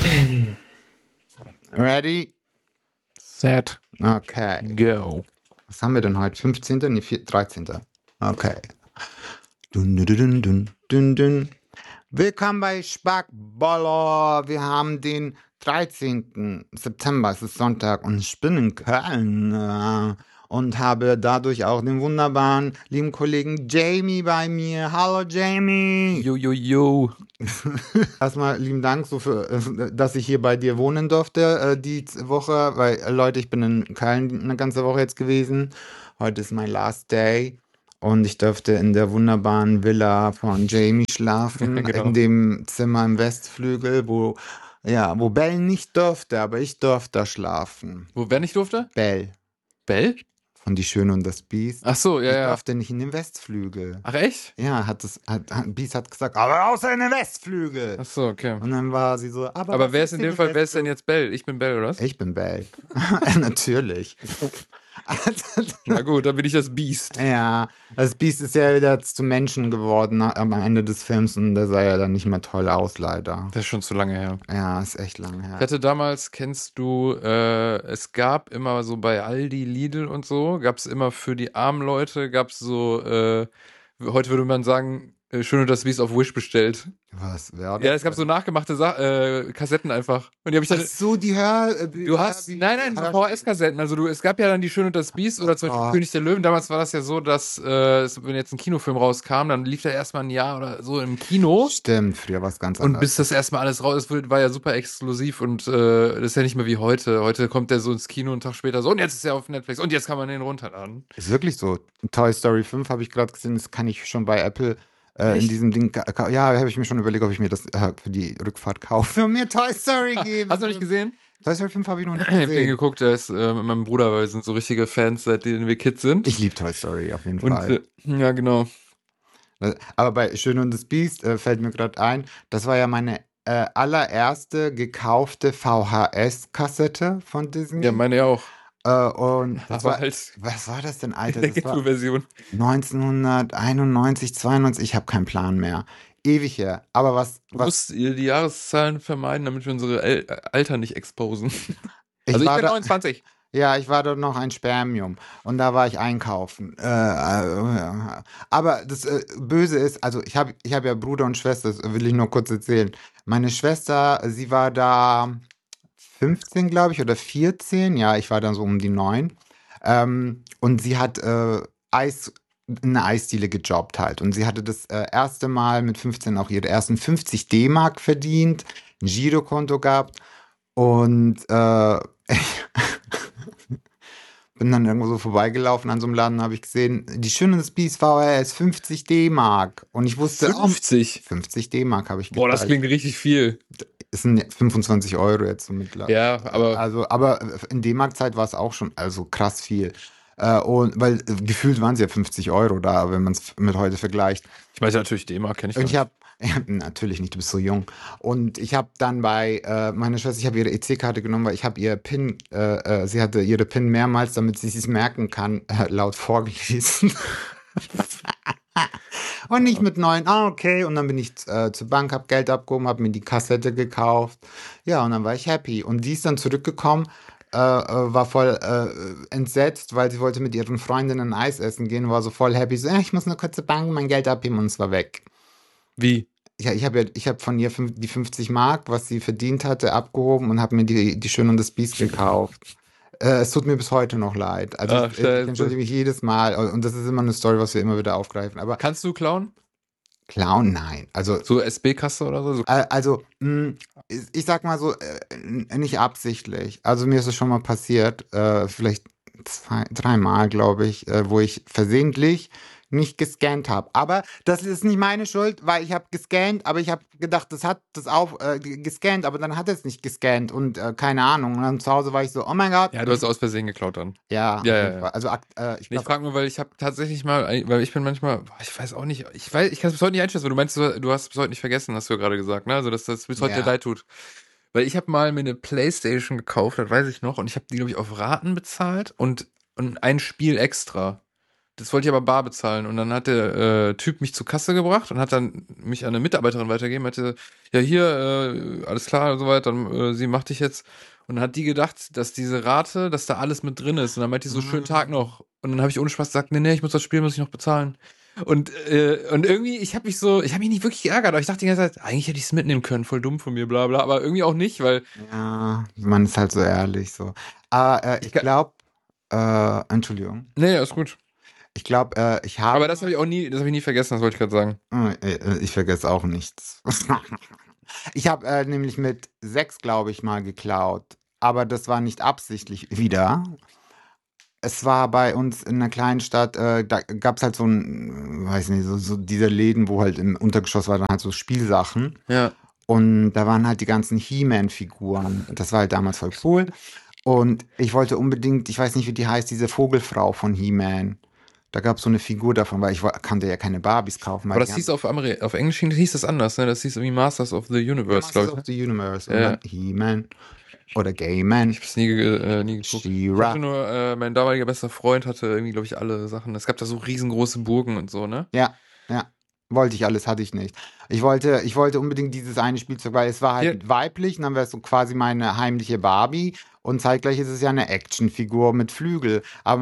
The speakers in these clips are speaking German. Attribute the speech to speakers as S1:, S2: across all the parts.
S1: Ready?
S2: Set.
S1: Okay.
S2: Go.
S1: Was haben wir denn heute? 15.? Nee, 13. Okay. Dun, dun, dun, dun, dun, dun. Willkommen bei Spackballer. Wir haben den 13. September, es ist Sonntag und ich bin in Köln und habe dadurch auch den wunderbaren, lieben Kollegen Jamie bei mir. Hallo Jamie.
S2: Jo.
S1: Erstmal lieben Dank, dass ich hier bei dir wohnen durfte die Woche, weil Leute, ich bin in Köln eine ganze Woche jetzt gewesen. Heute ist mein Last Day und ich durfte in der wunderbaren Villa von Jamie schlafen,
S2: Genau.
S1: in dem Zimmer im Westflügel, wo Belle nicht durfte, aber ich durfte da schlafen.
S2: Wo wer nicht durfte?
S1: Belle
S2: Bell?
S1: von Die Schöne und das Biest.
S2: Ach so,
S1: Ich
S2: ja.
S1: durfte nicht in den Westflügel.
S2: Ach echt?
S1: Ja, Biest hat gesagt, aber außer in den Westflügel.
S2: Ach so, okay.
S1: Und dann war sie so,
S2: Aber wer ist in dem Fall, wer ist denn jetzt Bell? Ich bin Bell, oder was?
S1: Ich bin Belle. Natürlich.
S2: Na gut, dann bin ich das Biest.
S1: Ja, das Biest ist ja wieder zum Menschen geworden am Ende des Films und der sah ja dann nicht mehr toll aus, leider.
S2: Das ist schon zu lange her.
S1: Ja, ist echt lange her.
S2: Ich hatte damals, kennst du, es gab immer so bei Aldi, Lidl und so, gab es immer für die armen Leute, gab es so, heute würde man sagen, Schön und das Biest auf Wish bestellt.
S1: Was? Wer
S2: Ja, es gab so nachgemachte Kassetten einfach. Und die habe ich dann.
S1: Ach so,
S2: Nein, VHS-Kassetten. Also es gab ja dann die Schön und das Biest oder zum Beispiel König der Löwen. Damals war das ja so, dass wenn jetzt ein Kinofilm rauskam, dann lief der erstmal ein Jahr oder so im Kino.
S1: Stimmt, früher war es ganz anders.
S2: Und bis das erstmal alles raus ist, war ja super exklusiv und das ist ja nicht mehr wie heute. Heute kommt der so ins Kino einen Tag später so und jetzt ist er auf Netflix und jetzt kann man den runterladen.
S1: Ist wirklich so. Toy Story 5 habe ich gerade gesehen, das kann ich schon bei Apple in diesem Ding. Ja, habe ich mir schon überlegt, ob ich mir das für die Rückfahrt kaufe und mir Toy Story geben.
S2: Hast du noch nicht gesehen?
S1: Toy Story 5 habe ich noch nicht
S2: Ich habe den
S1: gesehen.
S2: geguckt, der ist mit meinem Bruder, weil wir sind so richtige Fans, seitdem wir Kids sind.
S1: Ich liebe Toy Story auf jeden Fall.
S2: Ja, genau.
S1: Aber bei Schön und das Biest fällt mir gerade ein, das war ja meine allererste gekaufte VHS-Kassette von Disney.
S2: Ja, meine ja auch.
S1: Und
S2: was war
S1: das denn, Alter?
S2: Das war
S1: Version. 1991, 92, ich habe keinen Plan mehr. Ewig her. Aber
S2: Du musst die Jahreszahlen vermeiden, damit wir unsere Alter nicht exposen. Also ich bin 29.
S1: Ja, ich war dort noch ein Spermium und da war ich einkaufen. Aber das Böse ist, also ich hab ja Bruder und Schwester, das will ich nur kurz erzählen. Meine Schwester, sie war da 15, glaube ich, oder 14. Ja, ich war dann so um die 9. Und sie hat in einer Eisdiele gejobbt halt. Und sie hatte das erste Mal mit 15 auch ihre ersten 50 D-Mark verdient, ein Girokonto gehabt. Und bin dann irgendwo so vorbeigelaufen an so einem Laden, habe ich gesehen, die Schöne des Biest VHS 50 D-Mark. Und ich wusste, 50 D-Mark habe ich gezahlt.
S2: Boah, das klingt richtig viel.
S1: Es sind 25 € jetzt so mittlerweile.
S2: Ja, aber.
S1: Aber in D-Mark-Zeit war es auch schon krass viel. Und weil gefühlt waren es ja 50 € da, wenn man es mit heute vergleicht.
S2: Ich weiß ja natürlich, D-Mark kenne ich nicht.
S1: Natürlich nicht, du bist so jung. Und ich habe dann bei meiner Schwester, ich habe ihre EC-Karte genommen, weil ich habe ihr PIN, sie hatte ihre PIN mehrmals, damit sie es merken kann, laut vorgelesen. Und nicht mit 9, okay. Und dann bin ich zur Bank, habe Geld abgehoben, habe mir die Kassette gekauft. Ja, und dann war ich happy. Und die ist dann zurückgekommen, war voll entsetzt, weil sie wollte mit ihren Freundinnen Eis essen gehen, war so voll happy, so, ich muss nur kurz zur Bank mein Geld abheben und es war weg.
S2: Wie?
S1: Ja, ich hab von ihr die 50 Mark, was sie verdient hatte, abgehoben und habe mir die Schön und das Biest gekauft. Es tut mir bis heute noch leid. Also ich entschuldige mich jedes Mal und das ist immer eine Story, was wir immer wieder aufgreifen. Aber
S2: kannst du klauen?
S1: Klauen? Nein. Also
S2: so SB-Kasse oder so?
S1: Also ich sag mal so, nicht absichtlich. Also mir ist es schon mal passiert, vielleicht 3 Mal, glaube ich, wo ich versehentlich nicht gescannt habe. Aber das ist nicht meine Schuld, weil ich habe gescannt, aber ich habe gedacht, das hat das auch gescannt, aber dann hat es nicht gescannt und keine Ahnung. Und dann zu Hause war ich so, oh mein Gott.
S2: Ja, du hast aus Versehen geklaut dann.
S1: Ja. Also
S2: ich frage nur, weil ich habe tatsächlich mal, weil ich bin manchmal, ich weiß auch nicht, ich kann es bis heute nicht einschätzen, weil du meinst, du hast es bis heute nicht vergessen, hast du ja gerade gesagt, ne? Also dass das bis heute leid tut. Weil ich habe mal mir eine Playstation gekauft, das weiß ich noch, und ich habe die, glaube ich, auf Raten bezahlt und ein Spiel extra. Das wollte ich aber bar bezahlen. Und dann hat der Typ mich zur Kasse gebracht und hat dann mich an eine Mitarbeiterin weitergegeben. Meinte, ja hier, alles klar und so weiter, dann sie macht dich jetzt. Und dann hat die gedacht, dass diese Rate, dass da alles mit drin ist. Und dann meinte die so, schönen Tag noch. Und dann habe ich ohne Spaß gesagt, nee, ich muss das Spiel, muss ich noch bezahlen. Und irgendwie, ich habe mich nicht wirklich geärgert, aber ich dachte die ganze Zeit, eigentlich hätte ich es mitnehmen können, voll dumm von mir, bla bla, aber irgendwie auch nicht, weil
S1: Ja, man ist halt so ehrlich so. Aber
S2: ich
S1: ich
S2: kann,
S1: glaube, Entschuldigung.
S2: nee, ist gut.
S1: Ich glaube, ich
S2: Aber
S1: habe,
S2: das habe ich auch nie, das habe ich nie vergessen, das wollte ich gerade sagen.
S1: ich vergesse auch nichts. Ich habe nämlich mit 6, glaube ich, mal geklaut. Aber das war nicht absichtlich wieder. Es war bei uns in einer kleinen Stadt, da gab es halt so ein, weiß nicht, so diese Läden, wo halt im Untergeschoss war dann halt so Spielsachen.
S2: Ja.
S1: Und da waren halt die ganzen He-Man-Figuren. Das war halt damals voll cool. Und ich wollte unbedingt, ich weiß nicht, wie die heißt, diese Vogelfrau von He-Man. Da gab es so eine Figur davon, weil kannte ja keine Barbies kaufen,
S2: Aber
S1: weil
S2: das
S1: die
S2: hieß
S1: haben
S2: auf Englisch hieß das anders, ne? Das hieß irgendwie Masters of the
S1: ja,
S2: Universe, glaube
S1: Masters
S2: ich,
S1: of
S2: ne?
S1: the Universe und
S2: Ja,
S1: dann
S2: ja.
S1: He-Man oder
S2: Ich
S1: Gay-Man,
S2: hab's nie geguckt. Ich
S1: She-Ra.
S2: hatte nur, mein damaliger bester Freund hatte irgendwie, glaube ich, alle Sachen. Es gab da so riesengroße Burgen und so, ne?
S1: Ja, ja. Wollte ich alles, hatte ich nicht. Ich wollte unbedingt dieses eine Spielzeug, weil es war
S2: Hier,
S1: halt weiblich und dann wäre es so quasi meine heimliche Barbie und zeitgleich ist es ja eine Actionfigur mit Flügel. Aber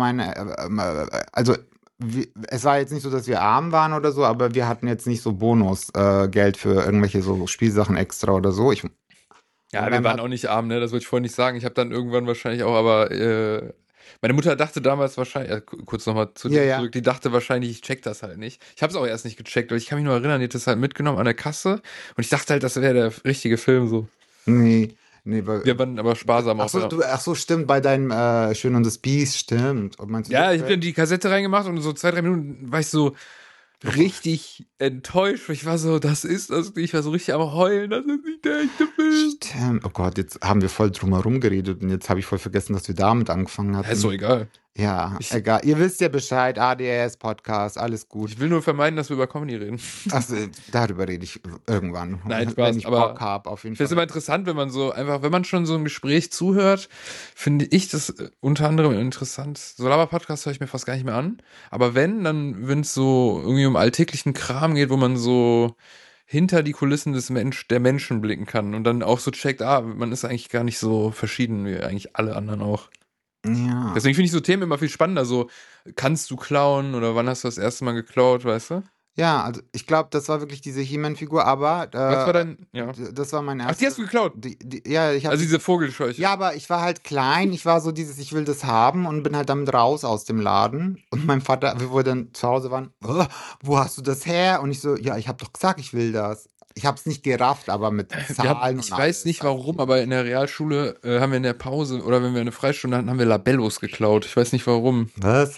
S1: also es war jetzt nicht so, dass wir arm waren oder so, aber wir hatten jetzt nicht so Bonus Geld für irgendwelche so Spielsachen extra oder so. Und
S2: ja, wir
S1: dann
S2: waren
S1: hat,
S2: auch nicht arm, ne? Das wollte ich vorhin nicht sagen. Ich habe dann irgendwann wahrscheinlich auch, aber meine Mutter dachte damals wahrscheinlich, kurz nochmal zu
S1: ja,
S2: dem
S1: ja.
S2: zurück, die dachte wahrscheinlich, ich check das halt nicht. Ich habe es auch erst nicht gecheckt, weil ich kann mich nur erinnern, die hat das halt mitgenommen an der Kasse und ich dachte halt, das wäre der richtige Film so.
S1: Nee, nee,
S2: Wir waren aber sparsam
S1: ach
S2: auch,
S1: so,
S2: ja.
S1: ach so, stimmt, bei deinem Schön und das Biest, stimmt. Und meinst du den
S2: Ja, ich habe
S1: Film?
S2: dann die Kassette reingemacht und so 2, 3 Minuten war ich so richtig enttäuscht. Ich war so, das ist das nicht. Ich war so richtig am Heulen, das ist nicht der echte Film.
S1: Stimmt. Oh Gott, jetzt haben wir voll drumherum geredet und jetzt habe ich voll vergessen, dass wir damit angefangen
S2: Ja, ist so
S1: hatten.
S2: egal.
S1: Ja,
S2: Ich,
S1: egal. Ihr wisst ja Bescheid, ADHS-Podcast, alles gut.
S2: ich will nur vermeiden, dass wir über Comedy reden.
S1: Also, darüber rede ich irgendwann,
S2: Nein,
S1: wenn
S2: Spaß.
S1: ich Bock
S2: Aber
S1: habe, auf jeden
S2: ich finde es immer
S1: Fall.
S2: interessant, wenn man so einfach, wenn man schon so ein Gespräch zuhört, finde ich das unter anderem interessant. So Laber-Podcast höre ich mir fast gar nicht mehr an. Aber wenn es so irgendwie um alltäglichen Kram geht, wo man so hinter die Kulissen der Menschen blicken kann und dann auch so checkt, man ist eigentlich gar nicht so verschieden wie eigentlich alle anderen auch.
S1: Ja.
S2: Deswegen finde ich so Themen immer viel spannender. So, kannst du klauen oder wann hast du das erste Mal geklaut, weißt du?
S1: Ja, also ich glaube, das war wirklich diese He-Man-Figur, aber
S2: Was war dein, ja.
S1: das war mein
S2: Ach, die hast
S1: erster.
S2: du geklaut.
S1: Ja, ich habe
S2: Also
S1: die.
S2: diese Vogelscheuche.
S1: Ja, aber ich war halt klein, ich war so dieses, ich will das haben und bin halt damit raus aus dem Laden. Und mein Vater, wir dann zu Hause waren, wo hast du das her? Und ich so, ja, ich habe doch gesagt, ich will das. Ich habe es nicht gerafft, aber mit Zahlen und
S2: Ich weiß
S1: alles.
S2: nicht
S1: Also,
S2: warum, aber in der Realschule haben wir in der Pause oder wenn wir eine Freistunde hatten, haben wir Labellos geklaut. Ich weiß nicht warum.
S1: was?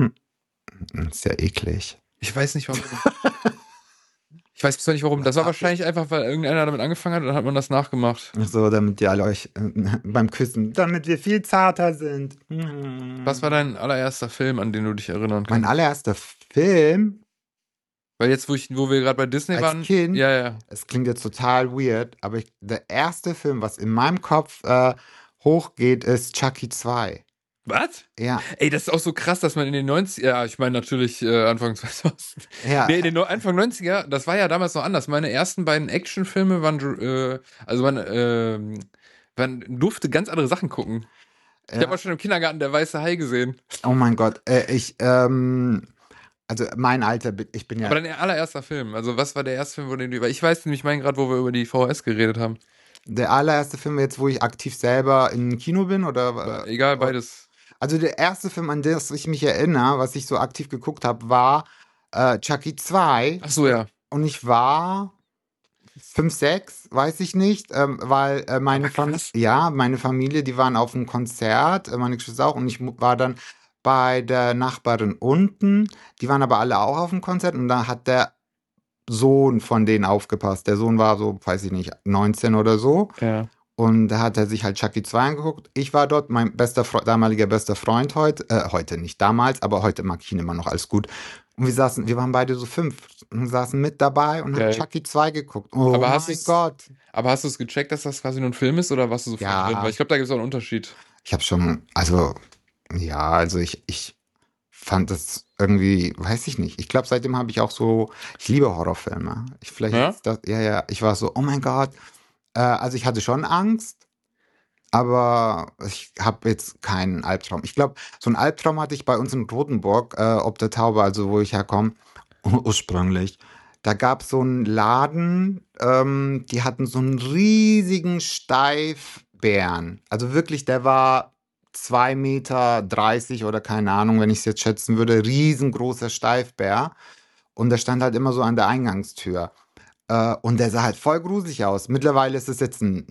S1: Ist ja eklig.
S2: Ich weiß nicht warum. Ich weiß bis heute nicht warum. Das war wahrscheinlich einfach, weil irgendeiner damit angefangen hat und dann hat man das nachgemacht.
S1: So, damit ihr alle euch beim Küssen, damit wir viel zarter sind.
S2: Was war dein allererster Film, an den du dich erinnern
S1: Mein
S2: kannst?
S1: allererster Film
S2: Weil jetzt, wo wir gerade bei Disney
S1: als
S2: waren,
S1: Kind,
S2: ja, ja.
S1: es klingt jetzt total weird, aber der erste Film, was in meinem Kopf hochgeht, ist Chucky 2.
S2: Was?
S1: Ja,
S2: Ey, das ist auch so krass, dass man in den 90er, ja, ich meine natürlich Anfang 2000.
S1: ja,
S2: Nee, in den Anfang 90er, das war ja damals noch anders. Meine ersten beiden Actionfilme waren, also man durfte ganz andere Sachen gucken. Ich habe
S1: ja.
S2: auch schon im Kindergarten der weiße Hai gesehen.
S1: Oh mein Gott, also mein Alter, ich bin ja
S2: Aber dein allererster Film, also was war der erste Film, weil ich weiß nämlich, ich meine gerade, wo wir über die VHS geredet haben.
S1: der allererste Film jetzt, wo ich aktiv selber im Kino bin, oder?
S2: Egal, beides.
S1: Also der erste Film, an den ich mich erinnere, was ich so aktiv geguckt habe, war Chucky 2.
S2: Ach so, ja.
S1: Und ich war 5, 6, weiß ich nicht, weil meine
S2: Aber
S1: Familie,
S2: krass.
S1: ja, meine Familie, die waren auf einem Konzert, meine Geschwister auch, und ich war dann bei der Nachbarin unten, die waren aber alle auch auf dem Konzert und da hat der Sohn von denen aufgepasst. Der Sohn war so, weiß ich nicht, 19 oder so.
S2: Ja.
S1: Und da hat er sich halt Chucky 2 angeguckt. Ich war dort, mein damaliger bester Freund heute nicht damals, aber heute mag ich ihn immer noch, alles gut. Und wir waren beide so 5 und saßen mit dabei und haben
S2: Geil.
S1: Chucky 2 geguckt. Oh
S2: Aber
S1: mein Gott.
S2: aber hast du es gecheckt, dass das quasi nur ein Film ist oder warst du sofort
S1: Ja.
S2: drin? Weil ich glaube, da gibt es auch einen Unterschied.
S1: Ich habe schon, also, ja, also ich fand das irgendwie, weiß ich nicht. Ich glaube, seitdem habe ich auch so, ich liebe Horrorfilme. Vielleicht
S2: Ja?
S1: ist das, ja, ja, ich war so, oh mein Gott. Also ich hatte schon Angst, aber ich habe jetzt keinen Albtraum. Ich glaube, so einen Albtraum hatte ich bei uns in Rothenburg, ob der Taube, also wo ich herkomme, ursprünglich. Da gab es so einen Laden, die hatten so einen riesigen Steifbären. Also wirklich, der war 2,30 Meter oder keine Ahnung, wenn ich es jetzt schätzen würde, riesengroßer Steifbär. Und der stand halt immer so an der Eingangstür. Und der sah halt voll gruselig aus. Mittlerweile ist es jetzt ein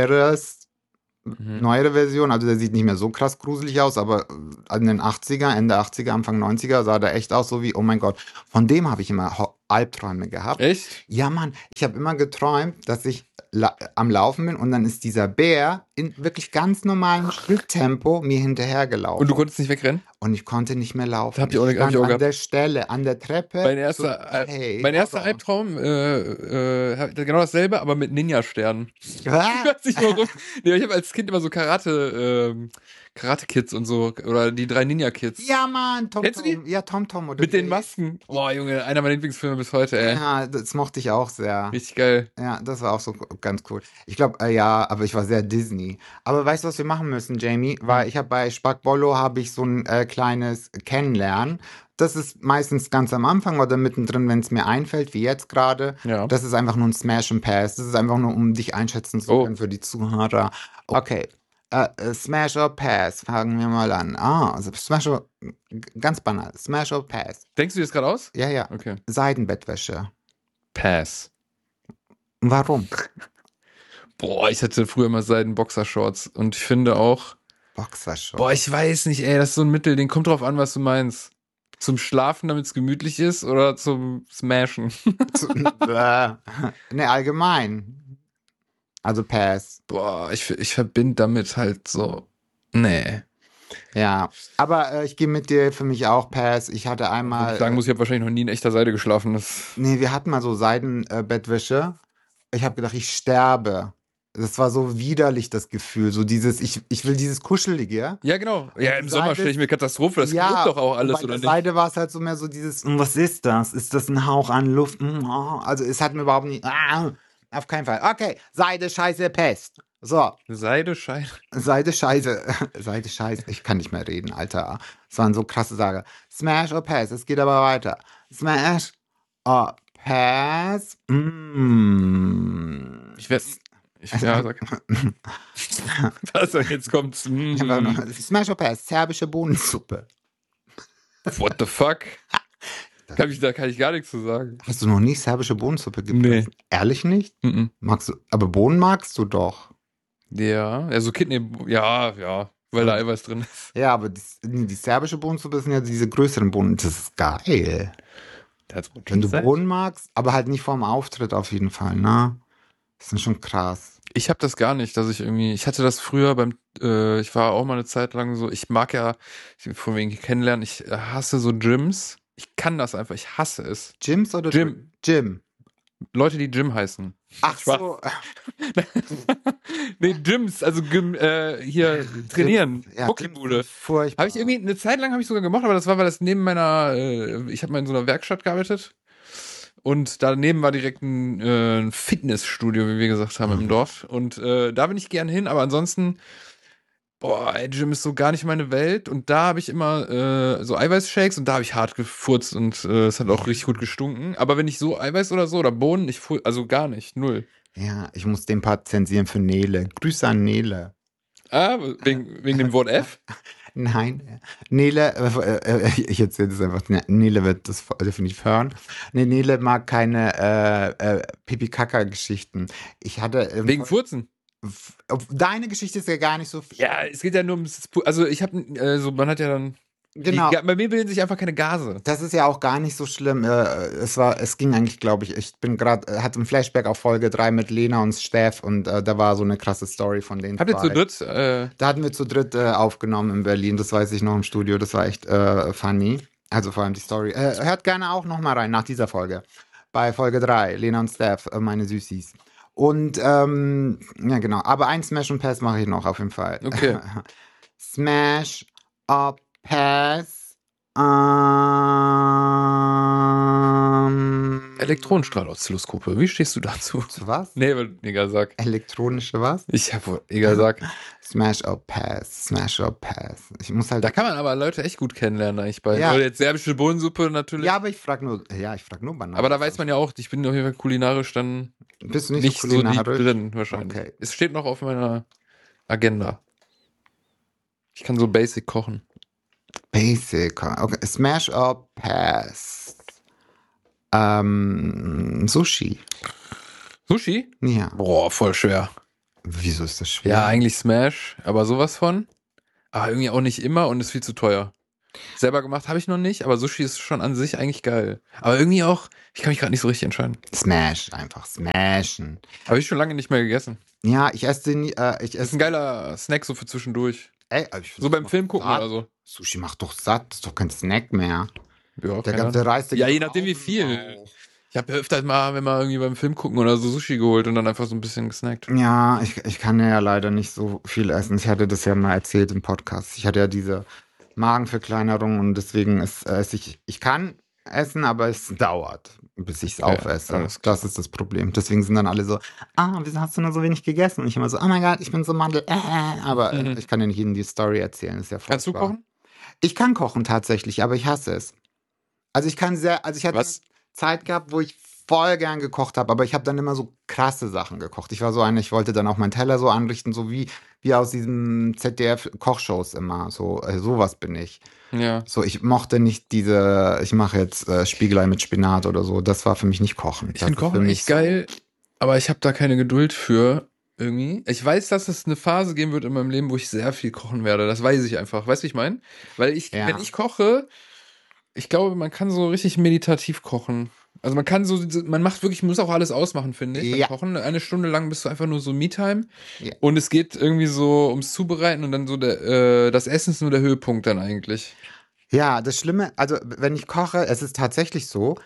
S2: Mhm.
S1: neuere Version, also der sieht nicht mehr so krass gruselig aus, aber in den 80er, Ende 80er, Anfang 90er sah der echt aus, so wie, oh mein Gott, von dem habe ich immer Albträume gehabt.
S2: Echt?
S1: Ja, Mann, ich habe immer geträumt, dass ich am Laufen bin und dann ist dieser Bär in wirklich ganz normalem Schritttempo mir
S2: Und du
S1: hinterhergelaufen.
S2: konntest nicht wegrennen?
S1: Und ich konnte nicht mehr
S2: Da
S1: laufen.
S2: hab ich
S1: Ich
S2: hab ich
S1: stand
S2: auch
S1: an
S2: gehabt.
S1: der Stelle, an der Treppe, so, hey,
S2: Mein erster
S1: Horror.
S2: Albtraum, genau dasselbe, aber mit Ninja-Sternen. Ich
S1: Ah!
S2: weiß nicht warum. Nee, ich habe als Kind immer so Karate-Kids und so, oder die drei Ninja-Kids.
S1: Ja, Mann,
S2: Kennst du die?
S1: TomTom. Ja, TomTom oder
S2: Mit
S1: wie er
S2: den
S1: hieß.
S2: Masken. Boah, Junge, einer meiner Lieblingsfilme bis heute, ey.
S1: Ja, das mochte ich auch sehr.
S2: Richtig geil.
S1: Ja, das war auch so ganz cool. Ich glaube, ja, aber ich war sehr Disney. Aber weißt du, was wir machen müssen, Jamie?
S2: Hm.
S1: Weil ich habe bei Spackbollo habe ich so ein kleines Kennenlernen. Das ist meistens ganz am Anfang oder mittendrin, wenn es mir einfällt, wie jetzt gerade.
S2: Ja.
S1: Das ist einfach nur ein Smash and Pass. Das ist einfach nur, um dich einschätzen zu
S2: Oh,
S1: können für die Zuhörer. Okay, Smash or Pass, fangen wir mal an. Also Smash or, ganz banal. Smash or Pass.
S2: denkst du dir das gerade aus?
S1: Ja, ja.
S2: Okay.
S1: Seidenbettwäsche.
S2: Pass.
S1: Warum?
S2: Boah, ich hatte früher immer Seiden-Boxershorts und ich finde auch, boah,
S1: Boxershorts.
S2: ich weiß nicht, ey, das ist so ein Mittelding. Kommt drauf an, was du meinst. Zum Schlafen, damit es gemütlich ist, oder zum Smashen?
S1: Ne, allgemein. Also Pass.
S2: Boah, ich verbinde damit halt so. Nee.
S1: Ja. Aber ich gehe mit dir, für mich auch Pass. Ich hatte
S2: Obwohl ich
S1: einmal,
S2: sagen muss, ich habe wahrscheinlich noch nie in echter Seide geschlafen.
S1: nee, wir hatten mal so Seidenbettwäsche. Ich habe gedacht, ich sterbe. Das war so widerlich, das Gefühl. So dieses, ich will dieses Kuschelige.
S2: Ja, genau. Ja,
S1: Und die
S2: im Sommer
S1: Seide
S2: stelle ich mir
S1: ist,
S2: Katastrophe. Das klebt
S1: ja,
S2: doch auch
S1: und
S2: alles,
S1: bei
S2: oder
S1: der
S2: nicht?
S1: Seide war es halt so mehr so dieses, was ist das? Ist das ein Hauch an Luft? Oh. Also es hat mir überhaupt nicht, auf keinen Fall. Okay, Seide, Scheiße, Pest. So,
S2: Seide, Scheide.
S1: Seide, Scheiße. Seide, Scheiße. Ich kann nicht mehr reden, Alter. Das waren so krasse Sachen. Smash or Pass. Es geht aber weiter. Smash or Pass.
S2: Ich werde. Ja, sag. Was soll jetzt kommt's?
S1: Smash or Pass. Serbische Bohnensuppe.
S2: What the fuck? Da kann ich gar nichts zu sagen.
S1: Hast du noch nie serbische Bohnensuppe
S2: Nee.
S1: gegessen? Ehrlich nicht?
S2: Mhm.
S1: Magst du, aber Bohnen magst du doch.
S2: Ja, also Kidney, ja, weil da Eiweiß drin ist.
S1: Ja, aber die serbische Bohnensuppe sind ja diese größeren Bohnen. Das ist geil. Wenn du Bohnen magst, aber halt nicht vorm Auftritt auf jeden Fall, ne? Das ist schon krass.
S2: Ich habe das gar nicht, dass ich hatte das früher ich war auch mal eine Zeit lang so, ich mag ja, von wegen kennenlernen, ich hasse so Gyms. Ich kann das einfach, ich hasse es.
S1: Gyms oder
S2: Gym.
S1: Gym?
S2: Leute, die Gym heißen.
S1: Ach
S2: Spaß.
S1: so.
S2: Nee, Gyms, also hier trainieren,
S1: Ja,
S2: Muckibude.
S1: furchtbar.
S2: Habe ich irgendwie, eine Zeit lang habe ich sogar gemacht, aber das war, weil das neben ich habe mal in so einer Werkstatt gearbeitet und daneben war direkt ein Fitnessstudio, wie wir gesagt haben, im Dorf. Und da bin ich gern hin, aber ansonsten, boah, ey, Gym ist so gar nicht meine Welt. Und da habe ich immer so Eiweißshakes und da habe ich hart gefurzt und es hat auch richtig gut gestunken. Aber wenn ich so Eiweiß oder so oder Bohnen, also gar nicht, null.
S1: Ja, ich muss den Part zensieren für Nele. Grüße an Nele.
S2: Ah, wegen dem Wort F?
S1: Nein, Nele, ich erzähle das einfach. Nele wird das definitiv hören. Nee, Nele mag keine Pipi-Kaka-Geschichten. Ich hatte.
S2: Wegen Furzen.
S1: Deine Geschichte ist ja gar nicht so viel.
S2: Ja, es geht ja nur also ich habe, man hat ja dann,
S1: Genau.
S2: bei mir bilden sich einfach keine Gase.
S1: Das ist ja auch gar nicht so schlimm. Es ging eigentlich, glaube ich bin gerade, hatte ein Flashback auf Folge 3 mit Lena und Steff und da war so eine krasse Story von den
S2: Habt ihr zu
S1: zwei.
S2: dritt,
S1: Da hatten wir zu dritt aufgenommen in Berlin, das weiß ich noch im Studio, das war echt funny. Also vor allem die Story. Hört gerne auch noch mal rein nach dieser Folge. Bei Folge 3, Lena und Steff, meine Süßis. Und, ja genau, aber ein Smash und Pass mache ich noch auf jeden Fall.
S2: okay.
S1: Smash or Pass.
S2: Elektronenstrahloszilloskope. Wie stehst du dazu?
S1: Zu was?
S2: Nee, egal, sag.
S1: Elektronische was?
S2: Ich hab wohl, egal, sag.
S1: Smash or Pass, Smash or Pass. Ich muss halt.
S2: Da kann man aber Leute echt gut kennenlernen, eigentlich bei.
S1: Ja.
S2: Oder jetzt serbische Bohnensuppe natürlich.
S1: Ja, aber ich frage nur Bananen.
S2: Aber da weiß man ja auch, ich bin auf jeden Fall kulinarisch dann
S1: Bist du nicht
S2: nicht
S1: so
S2: so deep
S1: kulinarisch?
S2: drin, wahrscheinlich.
S1: Okay.
S2: Es steht noch auf meiner Agenda. Ich kann so basic kochen.
S1: Basic. Okay. Smash or Pass. Sushi.
S2: Sushi?
S1: Ja.
S2: Boah, voll schwer.
S1: Wieso ist das schwer?
S2: Ja, eigentlich Smash, aber sowas von. Aber irgendwie auch nicht immer und ist viel zu teuer. Selber gemacht habe ich noch nicht, aber Sushi ist schon an sich eigentlich geil. Aber irgendwie auch, ich kann mich gerade nicht so richtig entscheiden.
S1: Smash, einfach smashen.
S2: Habe ich schon lange nicht mehr gegessen.
S1: Ja, ich esse den nie.
S2: Das ist ein geiler Snack so für zwischendurch.
S1: Ey, aber ich
S2: So beim Film gucken
S1: satt.
S2: oder so.
S1: Sushi macht doch satt, das ist doch kein Snack mehr.
S2: Ja,
S1: Der
S2: keine
S1: ganze
S2: Ahnung.
S1: Reis, der
S2: Ja,
S1: geht
S2: je
S1: doch
S2: nachdem wie
S1: auch
S2: viel.
S1: drauf.
S2: Ich habe ja öfter mal, wenn wir irgendwie beim Film gucken oder so Sushi geholt und dann einfach so ein bisschen gesnackt.
S1: Ja, ich kann ja leider nicht so viel essen. Ich hatte das ja mal erzählt im Podcast. Ich hatte ja diese Magenverkleinerung und deswegen esse ich kann essen, aber es dauert, bis ich es
S2: Okay,
S1: aufesse.
S2: alles klar.
S1: Das ist das Problem. Deswegen sind dann alle so, wieso hast du nur so wenig gegessen? Und ich immer so, oh mein Gott, ich bin so Mandel. Aber ich kann ja nicht jedem die Story erzählen. Das ist ja
S2: Kannst du
S1: furchtbar.
S2: kochen?
S1: Ich kann kochen tatsächlich, aber ich hasse es. Also ich hatte
S2: Was?
S1: eine Zeit gehabt, wo ich voll gern gekocht habe, aber ich habe dann immer so krasse Sachen gekocht. Ich war so eine, ich wollte dann auch meinen Teller so anrichten, so wie aus diesen ZDF-Kochshows immer. So, sowas bin ich.
S2: Ja.
S1: So, ich mochte nicht ich mache jetzt Spiegelei mit Spinat oder so. Das war für mich nicht Kochen.
S2: Ich
S1: Das
S2: finde
S1: ist für
S2: Kochen
S1: mich
S2: echt geil, aber ich habe da keine Geduld für irgendwie. Ich weiß, dass es eine Phase geben wird in meinem Leben, wo ich sehr viel kochen werde. Das weiß ich einfach. Weißt du, wie ich meine? Weil
S1: Ja.
S2: wenn ich koche, ich glaube, man kann so richtig meditativ kochen. Also man kann man macht wirklich, muss auch alles ausmachen, finde ich. beim
S1: Ja.
S2: Kochen. Eine Stunde lang bist du einfach nur so Me-Time.
S1: Ja.
S2: Und es geht irgendwie so ums Zubereiten und dann so das Essen ist nur der Höhepunkt dann eigentlich.
S1: Ja, das Schlimme, also wenn ich koche, es ist tatsächlich so,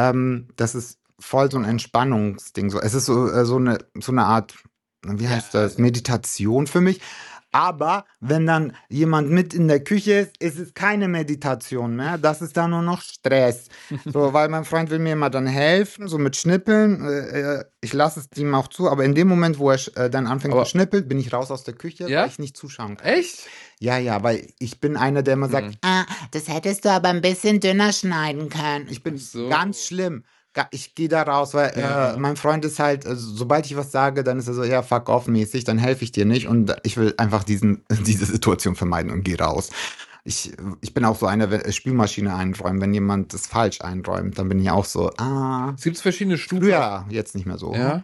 S1: das ist voll so ein Entspannungsding. So, es ist so eine Art, wie heißt das, Meditation für mich. Aber wenn dann jemand mit in der Küche ist es keine Meditation mehr. Das ist dann nur noch Stress. So, weil mein Freund will mir immer dann helfen, so mit Schnippeln. Ich lasse es ihm auch zu, aber in dem Moment, wo er dann anfängt
S2: Aber-
S1: zu schnippeln, bin ich raus aus der Küche,
S2: Ja?
S1: weil ich nicht zuschauen kann.
S2: Echt?
S1: Ja, weil ich bin einer, der immer sagt, das hättest du aber ein bisschen dünner schneiden können. Ich bin
S2: Ach so.
S1: ganz schlimm. Ich gehe da raus, weil
S2: Ja.
S1: mein Freund ist halt, sobald ich was sage, dann ist er so, ja, fuck off mäßig, dann helfe ich dir nicht und ich will einfach diese Situation vermeiden und gehe raus. Ich bin auch so einer, Spülmaschine einräumen, wenn jemand das falsch einräumt, dann bin ich auch so,
S2: Es gibt verschiedene Stufen.
S1: früher, jetzt nicht mehr so.
S2: Ja,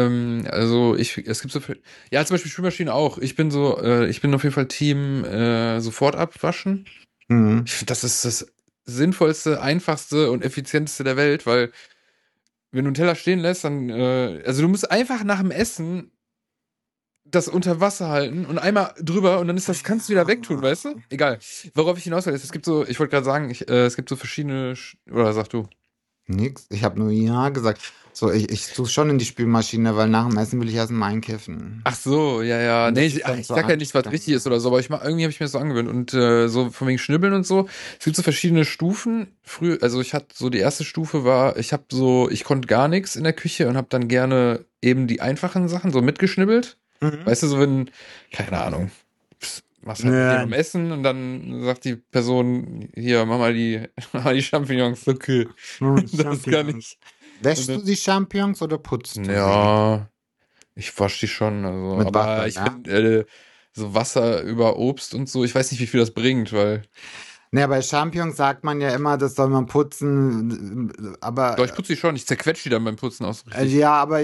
S2: es gibt so viel, ja, zum Beispiel Spülmaschine auch. Ich bin auf jeden Fall Team sofort abwaschen.
S1: Mhm.
S2: Ich finde, das ist das sinnvollste, einfachste und effizienteste der Welt, weil wenn du einen Teller stehen lässt, dann, also du musst einfach nach dem Essen das unter Wasser halten und einmal drüber und dann kannst du wieder wegtun, weißt du? Egal. Worauf ich hinaus will, ist, ich wollte gerade sagen, es gibt so verschiedene, oder sag du?
S1: Nix, ich habe nur ja gesagt. So, ich tue schon in die Spülmaschine, weil nach dem Essen will ich erst mal einkiffen.
S2: Ach so, ja.
S1: Und
S2: Nee,
S1: das ist dann
S2: ich
S1: so
S2: sag ja nicht, was
S1: anstrengend.
S2: richtig ist oder so, aber irgendwie habe ich mir das so angewöhnt. Und so von wegen Schnibbeln und so. Es gibt so verschiedene Stufen. Also ich hatte so die erste Stufe ich konnte gar nichts in der Küche und habe dann gerne eben die einfachen Sachen so mitgeschnibbelt.
S1: Mhm.
S2: Weißt du, so wenn, keine Ahnung, machst halt
S1: Ja.
S2: hier beim Essen und dann sagt die Person, hier, mach mal mach mal die Champignons. Okay. Das kann ich.
S1: Wäschst
S2: Und
S1: du die Champignons oder putzt du sie?
S2: Ja, ich wasche die schon, also,
S1: Mit
S2: aber
S1: Wasser,
S2: ich
S1: ja?
S2: finde, so Wasser über Obst und so, ich weiß nicht, wie viel das bringt, weil,
S1: Naja, bei Champignons sagt man ja immer, das soll man putzen, aber
S2: doch, ich putze die schon, ich zerquetsche die dann beim Putzen aus. Richtig.
S1: ja, aber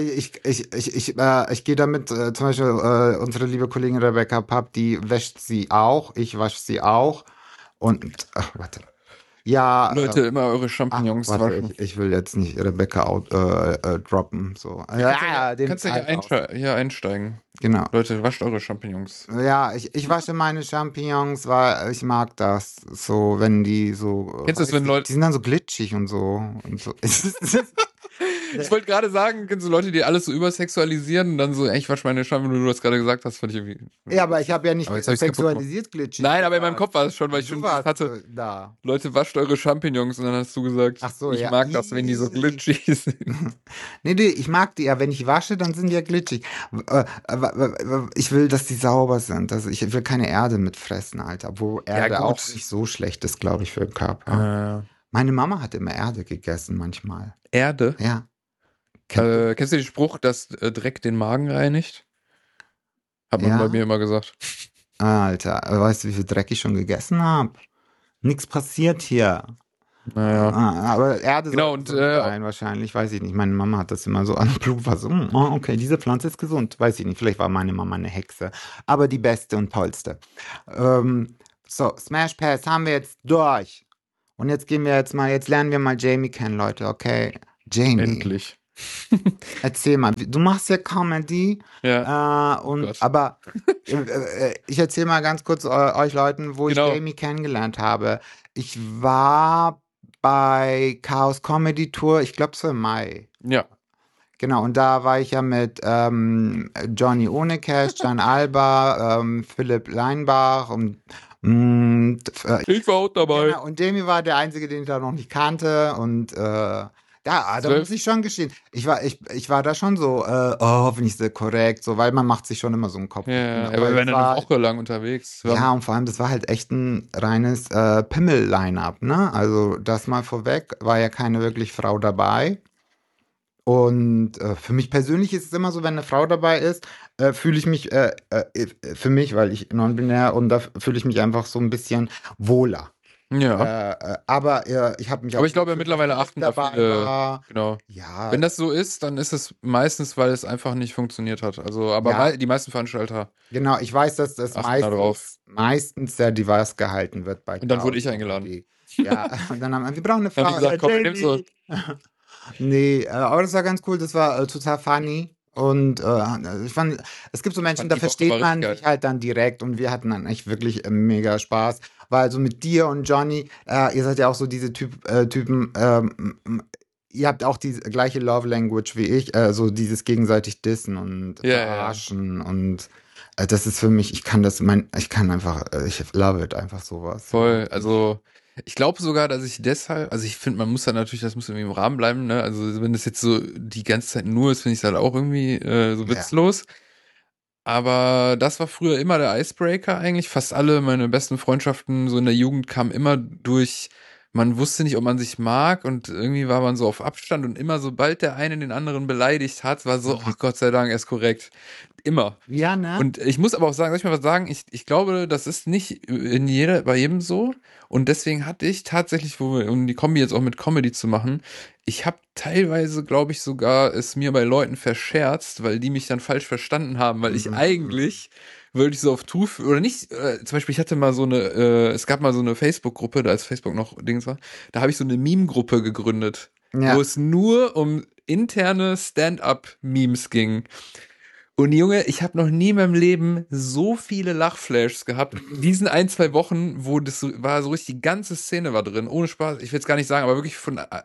S1: ich gehe damit, zum Beispiel unsere liebe Kollegin Rebecca Papp, die wäscht sie auch, ich wasche sie auch und, ach, warte. Ja,
S2: Leute, immer eure Champignons
S1: warte,
S2: waschen.
S1: ich will jetzt nicht Rebecca droppen, so. Den
S2: Kannst ja hier einsteigen.
S1: Genau.
S2: Leute, wascht eure Champignons.
S1: Ja, ich wasche meine Champignons, weil ich mag das, so, wenn die so.
S2: Kennst du das, wenn Leute-
S1: Die sind dann so glitschig und so. Und so.
S2: Ich wollte gerade sagen, kennst du Leute, die alles so übersexualisieren und dann so, ey, ich wasche meine Scham, wenn du das gerade gesagt hast, fand ich irgendwie.
S1: Ja, aber ich habe ja nicht
S2: Aber jetzt habe ich es kaputt gemacht.
S1: sexualisiert glitschig
S2: Nein, aber in meinem
S1: gesagt.
S2: Kopf war es schon, weil ich
S1: Du
S2: schon
S1: warst
S2: hatte,
S1: da.
S2: Leute, wascht eure Champignons und dann hast du gesagt,
S1: Ach so,
S2: ich
S1: ja.
S2: mag das, wenn die so glitschig sind.
S1: Nee, ich mag die ja. Wenn ich wasche, dann sind die ja glitschig. Ich will, dass die sauber sind. Also ich will keine Erde mitfressen, Alter. Wo
S2: Ja,
S1: Erde auch
S2: gut.
S1: nicht so schlecht ist, glaube ich, für den Körper. Meine Mama hat immer Erde gegessen manchmal.
S2: Erde.
S1: Ja. Kennst du das?
S2: Kennst du den Spruch, dass Dreck den Magen reinigt? Hat man bei
S1: Ja?
S2: mir immer gesagt.
S1: Alter, weißt du, wie viel Dreck ich schon gegessen habe? Nichts passiert hier.
S2: Naja.
S1: Aber Erde soll
S2: Genau, und
S1: gesund sein, wahrscheinlich. Weiß ich nicht. Meine Mama hat das immer so an Blut war so, okay, diese Pflanze ist gesund. Weiß ich nicht. Vielleicht war meine Mama eine Hexe. Aber die beste und tollste. So, Smash Pass haben wir jetzt durch. Und jetzt jetzt lernen wir mal Jamie kennen, Leute, okay? Jamie,
S2: endlich.
S1: erzähl mal. Du machst ja Comedy.
S2: Ja. Oh Gott.
S1: Aber ich erzähle mal ganz kurz euch Leuten, wo ich
S2: Genau.
S1: Jamie kennengelernt habe. Ich war bei Chaos Comedy Tour, ich glaube, es war im Mai.
S2: Ja.
S1: Genau, und da war ich ja mit Johnny Ohnecash, Can Alba, Philipp Leinbach
S2: Ich war auch dabei.
S1: genau, und Jamie war der Einzige, den ich da noch nicht kannte. Und da
S2: 12.
S1: muss ich schon gestehen, ich war da schon so, hoffentlich ist das korrekt, so, weil man macht sich schon immer so einen Kopf.
S2: Ja,
S1: Aber
S2: aber wir waren
S1: es
S2: ja eine
S1: war,
S2: Woche lang unterwegs.
S1: ja, und vor allem, das war halt echt ein reines Pimmel-Line-Up, ne? Also das mal vorweg, war ja keine wirklich Frau dabei. Und für mich persönlich ist es immer so, wenn eine Frau dabei ist, fühle ich mich, für mich, weil ich non-binär und da fühle ich mich einfach so ein bisschen wohler.
S2: Ja.
S1: Aber ich habe mich
S2: Aber
S1: auch
S2: ich glaube,
S1: gefühlt, dass
S2: mittlerweile
S1: Philipp
S2: achten da
S1: dabei
S2: viele.
S1: war.
S2: Genau.
S1: Ja,
S2: Wenn das so ist, dann ist es meistens, weil es einfach nicht funktioniert hat. Also, aber
S1: ja,
S2: die meisten Veranstalter
S1: genau. Ich weiß, dass das
S2: achten da drauf.
S1: meistens sehr divers gehalten wird bei
S2: Und dann wurde
S1: Chaos
S2: ich eingeladen.
S1: Comedy. Ja, und dann haben wir brauchen eine
S2: Dann haben die
S1: Frau.
S2: gesagt, komm, wir nehmen so.
S1: Jamie. Nee, aber das war ganz cool, das war total funny. Und ich fand, es gibt so Menschen,
S2: Fand
S1: da
S2: die Woche war
S1: versteht
S2: richtig
S1: man
S2: geil.
S1: sich halt dann direkt und wir hatten dann echt wirklich mega Spaß. Weil so mit dir und Johnny, ihr seid ja auch so diese Typen, ihr habt auch die gleiche Love Language wie ich, so dieses gegenseitig Dissen und
S2: Ja, ja, ja.
S1: Verarschen und das ist für mich, ich kann einfach, ich love it, einfach sowas.
S2: Voll. Also, ich glaube sogar, dass ich deshalb, also ich finde, man muss da natürlich, das muss irgendwie im Rahmen bleiben, ne? Also, wenn das jetzt so die ganze Zeit nur ist, finde ich es halt auch irgendwie so
S1: Ja.
S2: witzlos. Aber das war früher immer der Icebreaker eigentlich. Fast alle meine besten Freundschaften so in der Jugend kamen immer durch, man wusste nicht, ob man sich mag und irgendwie war man so auf Abstand und immer sobald der eine den anderen beleidigt hat, war so, ach Gott sei Dank, er ist korrekt. Immer.
S1: Ja, ne?
S2: Und ich muss aber auch sagen, soll ich mal was sagen? Ich glaube, das ist nicht bei jedem so. Und deswegen hatte ich tatsächlich, um die Kombi jetzt auch mit Comedy zu machen, ich habe teilweise, glaube ich, sogar es mir bei Leuten verscherzt, weil die mich dann falsch verstanden haben, weil ich eigentlich wirklich so auf Tuf oder nicht, zum Beispiel, ich hatte mal so eine, es gab mal so eine Facebook-Gruppe, da als Facebook noch Dings war, da habe ich so eine Meme-Gruppe gegründet,
S1: Ja.
S2: wo es nur um interne Stand-up-Memes ging. Und Junge, ich habe noch nie in meinem Leben so viele Lachflashs gehabt. In diesen 1, 2 Wochen, wo das so, war so richtig, die ganze Szene war drin. Ohne Spaß, ich will es gar nicht sagen, aber wirklich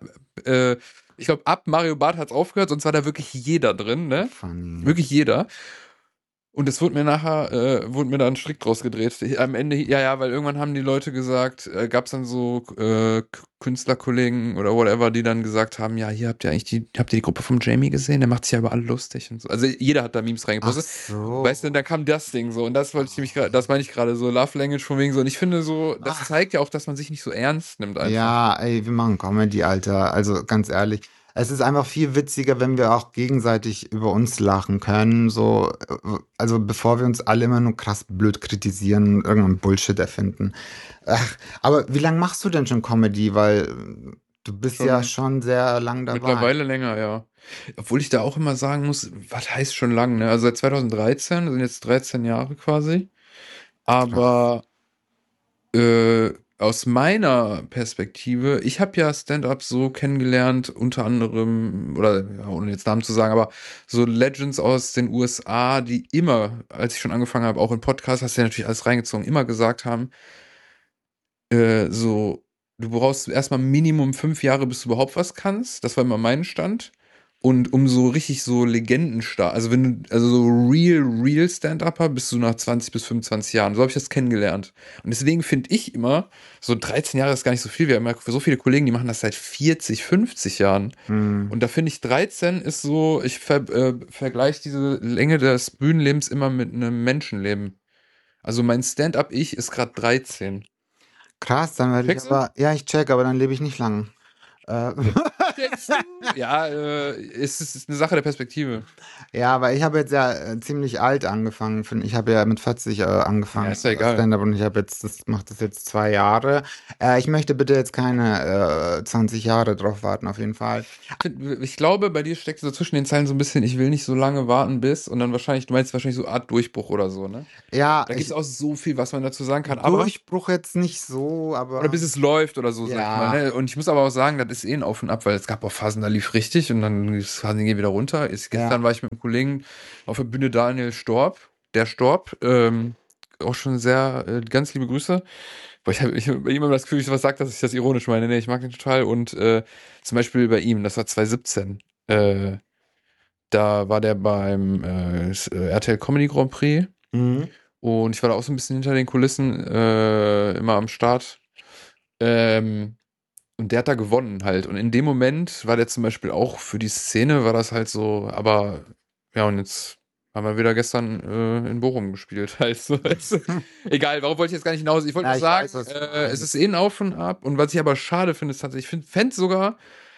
S2: ich glaube, ab Mario Barth hat's aufgehört, sonst war da wirklich jeder drin, ne?
S1: Funny.
S2: Wirklich jeder. Und es wurde mir nachher, wurde mir da ein Strick draus gedreht. Am Ende, ja, weil irgendwann haben die Leute gesagt, gab es dann so Künstlerkollegen oder whatever, die dann gesagt haben, ja, hier habt ihr die Gruppe vom Jamie gesehen? Der macht sich ja über alle lustig und so. Also jeder hat da Memes
S1: Ach
S2: reingepostet.
S1: so.
S2: Weißt du, dann kam das Ding so und das wollte ich nämlich gerade, das meine ich gerade so, Love Language von wegen so. Und ich finde so, das zeigt ja auch, dass man sich nicht so ernst nimmt einfach.
S1: Ja, ey, wir machen Comedy, Alter. Also ganz ehrlich, es ist einfach viel witziger, wenn wir auch gegenseitig über uns lachen können. So, also bevor wir uns alle immer nur krass blöd kritisieren und irgendeinen Bullshit erfinden. Ach, aber wie lange machst du denn schon Comedy? Weil du bist ja schon sehr lang dabei.
S2: Mittlerweile länger, ja. Obwohl ich da auch immer sagen muss, was heißt schon lang, ne? Also seit 2013, sind jetzt 13 Jahre quasi. Aber aus meiner Perspektive, ich habe ja Stand-up so kennengelernt, unter anderem, oder ja, ohne jetzt Namen zu sagen, aber so Legends aus den USA, die immer, als ich schon angefangen habe, auch in Podcasts, hast du ja natürlich alles reingezogen, immer gesagt haben, so, du brauchst erstmal Minimum 5 Jahre, bis du überhaupt was kannst. Das war immer mein Stand. Und um so richtig so Legendenstar, also wenn du, also so real Stand-Upper bist du nach 20 bis 25 Jahren. So habe ich das kennengelernt. Und deswegen finde ich immer, so 13 Jahre ist gar nicht so viel. Wir haben ja so viele Kollegen, die machen das seit 40, 50 Jahren.
S1: Hm.
S2: Und da finde ich 13 ist so, ich vergleiche diese Länge des Bühnenlebens immer mit einem Menschenleben. Also mein Stand-up-Ich ist gerade 13.
S1: Krass, dann werde ich
S2: Checkst du?
S1: aber, ja, ich check, aber dann lebe ich nicht lang. Äh,
S2: Checkst du? Ja, es ist eine Sache der Perspektive.
S1: Ja, aber ich habe jetzt ja ziemlich alt angefangen. Ich habe ja mit 40
S2: Ja,
S1: angefangen,
S2: ist ja egal.
S1: Stand-up, und ich habe jetzt, mache das jetzt 2 Jahre. Ich möchte bitte jetzt keine 20 Jahre drauf warten, auf jeden Fall.
S2: Ich glaube, bei dir steckt so zwischen den Zeilen so ein bisschen, ich will nicht so lange warten bis und dann wahrscheinlich, du meinst wahrscheinlich so Art Durchbruch oder so, ne?
S1: Ja,
S2: Da gibt es auch so viel, was man dazu sagen kann, aber,
S1: Durchbruch jetzt nicht so,
S2: oder
S1: aber
S2: bis es läuft oder so, sag ich mal,
S1: ja.
S2: ne? Und ich muss aber auch sagen, das ist eh ein Auf und Ab, weil es gab auch Phasen, da lief richtig und dann gibt es Phasen, die gehen wieder runter.
S1: Ja.
S2: Gestern war ich mit einem Kollegen auf der Bühne, Daniel Storb, der Storb, auch schon sehr, ganz liebe Grüße. Boah, ich hab bei ihm immer das Gefühl, ich was sagt, dass ich das ironisch meine. Nee, ich mag den total. Und zum Beispiel bei ihm, das war 2017, da war der beim RTL Comedy Grand Prix
S1: Mhm.
S2: und ich war da auch so ein bisschen hinter den Kulissen, immer am Start. Ähm, und der hat da gewonnen halt. Und in dem Moment war der zum Beispiel auch für die Szene, war das halt so, aber ja, und jetzt haben wir wieder gestern in Bochum gespielt. Halt so. Egal, warum wollte ich jetzt gar nicht hinaus? Ich wollte
S1: Ja,
S2: nur
S1: ich weiß,
S2: sagen,
S1: was du
S2: es
S1: meinst.
S2: ist eh ein Auf und Ab. Und was ich aber schade finde, ist tatsächlich, ich fände sogar,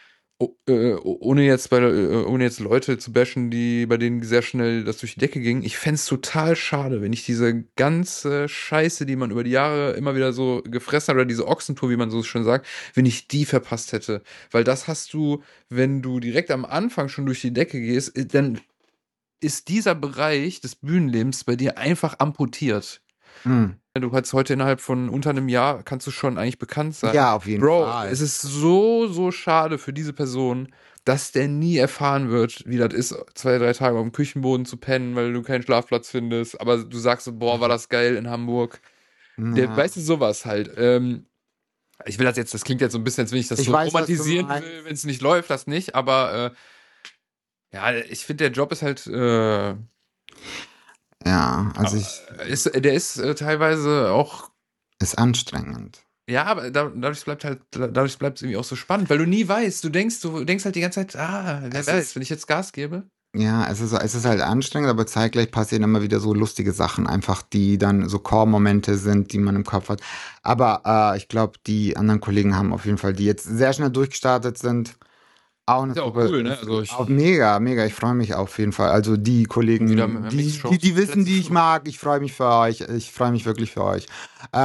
S2: ohne jetzt Leute zu bashen, bei denen sehr schnell das durch die Decke ging, ich fände es total schade, wenn ich diese ganze Scheiße, die man über die Jahre immer wieder so gefressen hat, oder diese Ochsentour, wie man so schön sagt, wenn ich die verpasst hätte. Weil das hast du, wenn du direkt am Anfang schon durch die Decke gehst, dann ist dieser Bereich des Bühnenlebens bei dir einfach amputiert.
S1: Mhm.
S2: Du kannst heute innerhalb von unter einem Jahr, kannst du schon eigentlich bekannt sein.
S1: Ja, auf jeden
S2: Bro,
S1: Fall.
S2: es ist so schade für diese Person, dass der nie erfahren wird, wie das ist, 2, 3 Tage auf dem Küchenboden zu pennen, weil du keinen Schlafplatz findest. Aber du sagst so, boah, war das geil in Hamburg. Der,
S1: Ja.
S2: weißt du, sowas halt. Ich will das jetzt, das klingt jetzt so ein bisschen, als wenn ich das
S1: Ich
S2: so
S1: weiß, was du
S2: romantisieren will,
S1: meinst.
S2: wenn es nicht läuft, das nicht. Aber ja, ich finde, der Job ist halt,
S1: Ja, also ich,
S2: der ist teilweise auch.
S1: ist anstrengend.
S2: Ja, aber dadurch bleibt es irgendwie auch so spannend, weil du nie weißt, du denkst halt die ganze Zeit, wer
S1: Es
S2: weiß,
S1: ist
S2: wenn ich jetzt Gas gebe.
S1: Ja, es ist halt anstrengend, aber zeitgleich passieren immer wieder so lustige Sachen, einfach die dann so Core-Momente sind, die man im Kopf hat. Aber ich glaube, die anderen Kollegen haben auf jeden Fall, die jetzt sehr schnell durchgestartet sind, auch eine
S2: Ist ja auch
S1: super,
S2: cool, ne? Also
S1: auch
S2: ich
S1: mega, mega. Ich freue mich auf jeden Fall. Also die
S2: wieder
S1: Kollegen,
S2: mehr Mixed-Shows
S1: die wissen, die
S2: letztes
S1: ich
S2: Mal.
S1: mag, ich freue mich für euch. Ich freue mich wirklich für euch.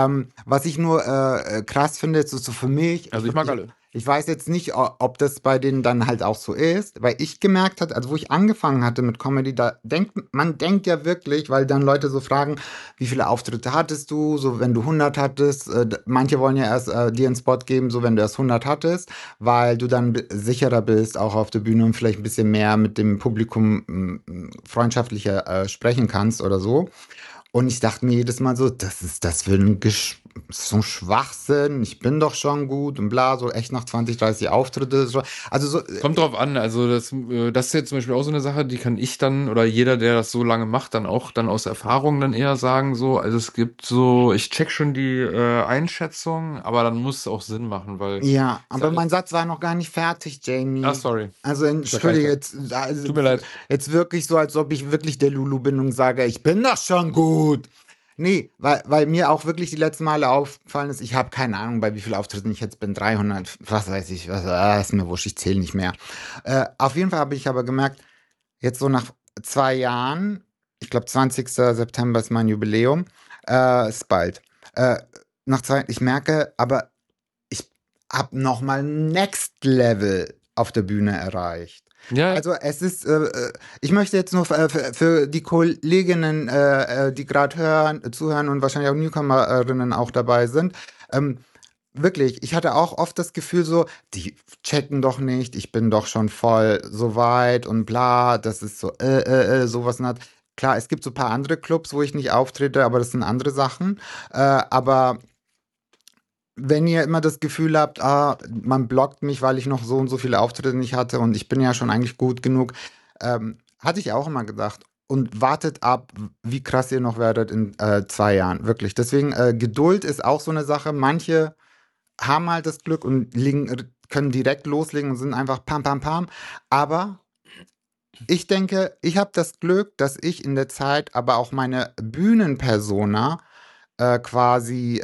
S1: Was ich nur krass finde, so für mich,
S2: Also ich mag alle.
S1: ich weiß jetzt nicht, ob das bei denen dann halt auch so ist, weil ich gemerkt hatte, also wo ich angefangen hatte mit Comedy, man denkt ja wirklich, weil dann Leute so fragen, wie viele Auftritte hattest du, so wenn du 100 hattest, manche wollen ja erst dir einen Spot geben, so wenn du erst 100 hattest, weil du dann sicherer bist, auch auf der Bühne und vielleicht ein bisschen mehr mit dem Publikum freundschaftlicher sprechen kannst oder so. Und ich dachte mir jedes Mal so, das ist das für so ein Schwachsinn, ich bin doch schon gut und bla, so echt nach 20, 30 Auftritte. Also so,
S2: Kommt drauf an, also das ist jetzt zum Beispiel auch so eine Sache, die kann ich dann oder jeder, der das so lange macht, dann auch dann aus Erfahrung dann eher sagen so. Also es gibt so, ich check schon die Einschätzung, aber dann muss es auch Sinn machen, weil
S1: ja,
S2: ist
S1: aber
S2: halt,
S1: mein Satz war noch gar nicht fertig, Jamie.
S2: sorry,
S1: Also entschuldige
S2: unterbreche.
S1: jetzt, also,
S2: Tut mir leid.
S1: jetzt wirklich so, als ob ich wirklich der Lulu bin und sage, ich bin doch schon gut. Nee, weil mir auch wirklich die letzten Male aufgefallen ist, ich habe keine Ahnung, bei wie vielen Auftritten ich jetzt bin, 300, was weiß ich, ist mir wurscht, ich zähle nicht mehr. Auf jeden Fall habe ich aber gemerkt, jetzt so nach 2 Jahren, ich glaube 20. September ist mein Jubiläum, ist bald. Äh, ich merke, aber ich habe nochmal Next Level auf der Bühne erreicht.
S2: Ja, ja.
S1: Also es ist, ich möchte jetzt nur für die Kolleginnen, die gerade zuhören und wahrscheinlich auch Newcomerinnen auch dabei sind, ähm, wirklich, ich hatte auch oft das Gefühl so, die checken doch nicht, ich bin doch schon voll so weit und bla, das ist so, sowas. Und hat. Klar, es gibt so ein paar andere Clubs, wo ich nicht auftrete, aber das sind andere Sachen. Aber wenn ihr immer das Gefühl habt, man blockt mich, weil ich noch so und so viele Auftritte nicht hatte und ich bin ja schon eigentlich gut genug, hatte ich auch immer gedacht. Und wartet ab, wie krass ihr noch werdet in 2 Jahren. Wirklich. Deswegen, Geduld ist auch so eine Sache. Manche haben halt das Glück und können direkt loslegen und sind einfach pam, pam, pam. Aber ich denke, ich habe das Glück, dass ich in der Zeit aber auch meine Bühnenpersona quasi,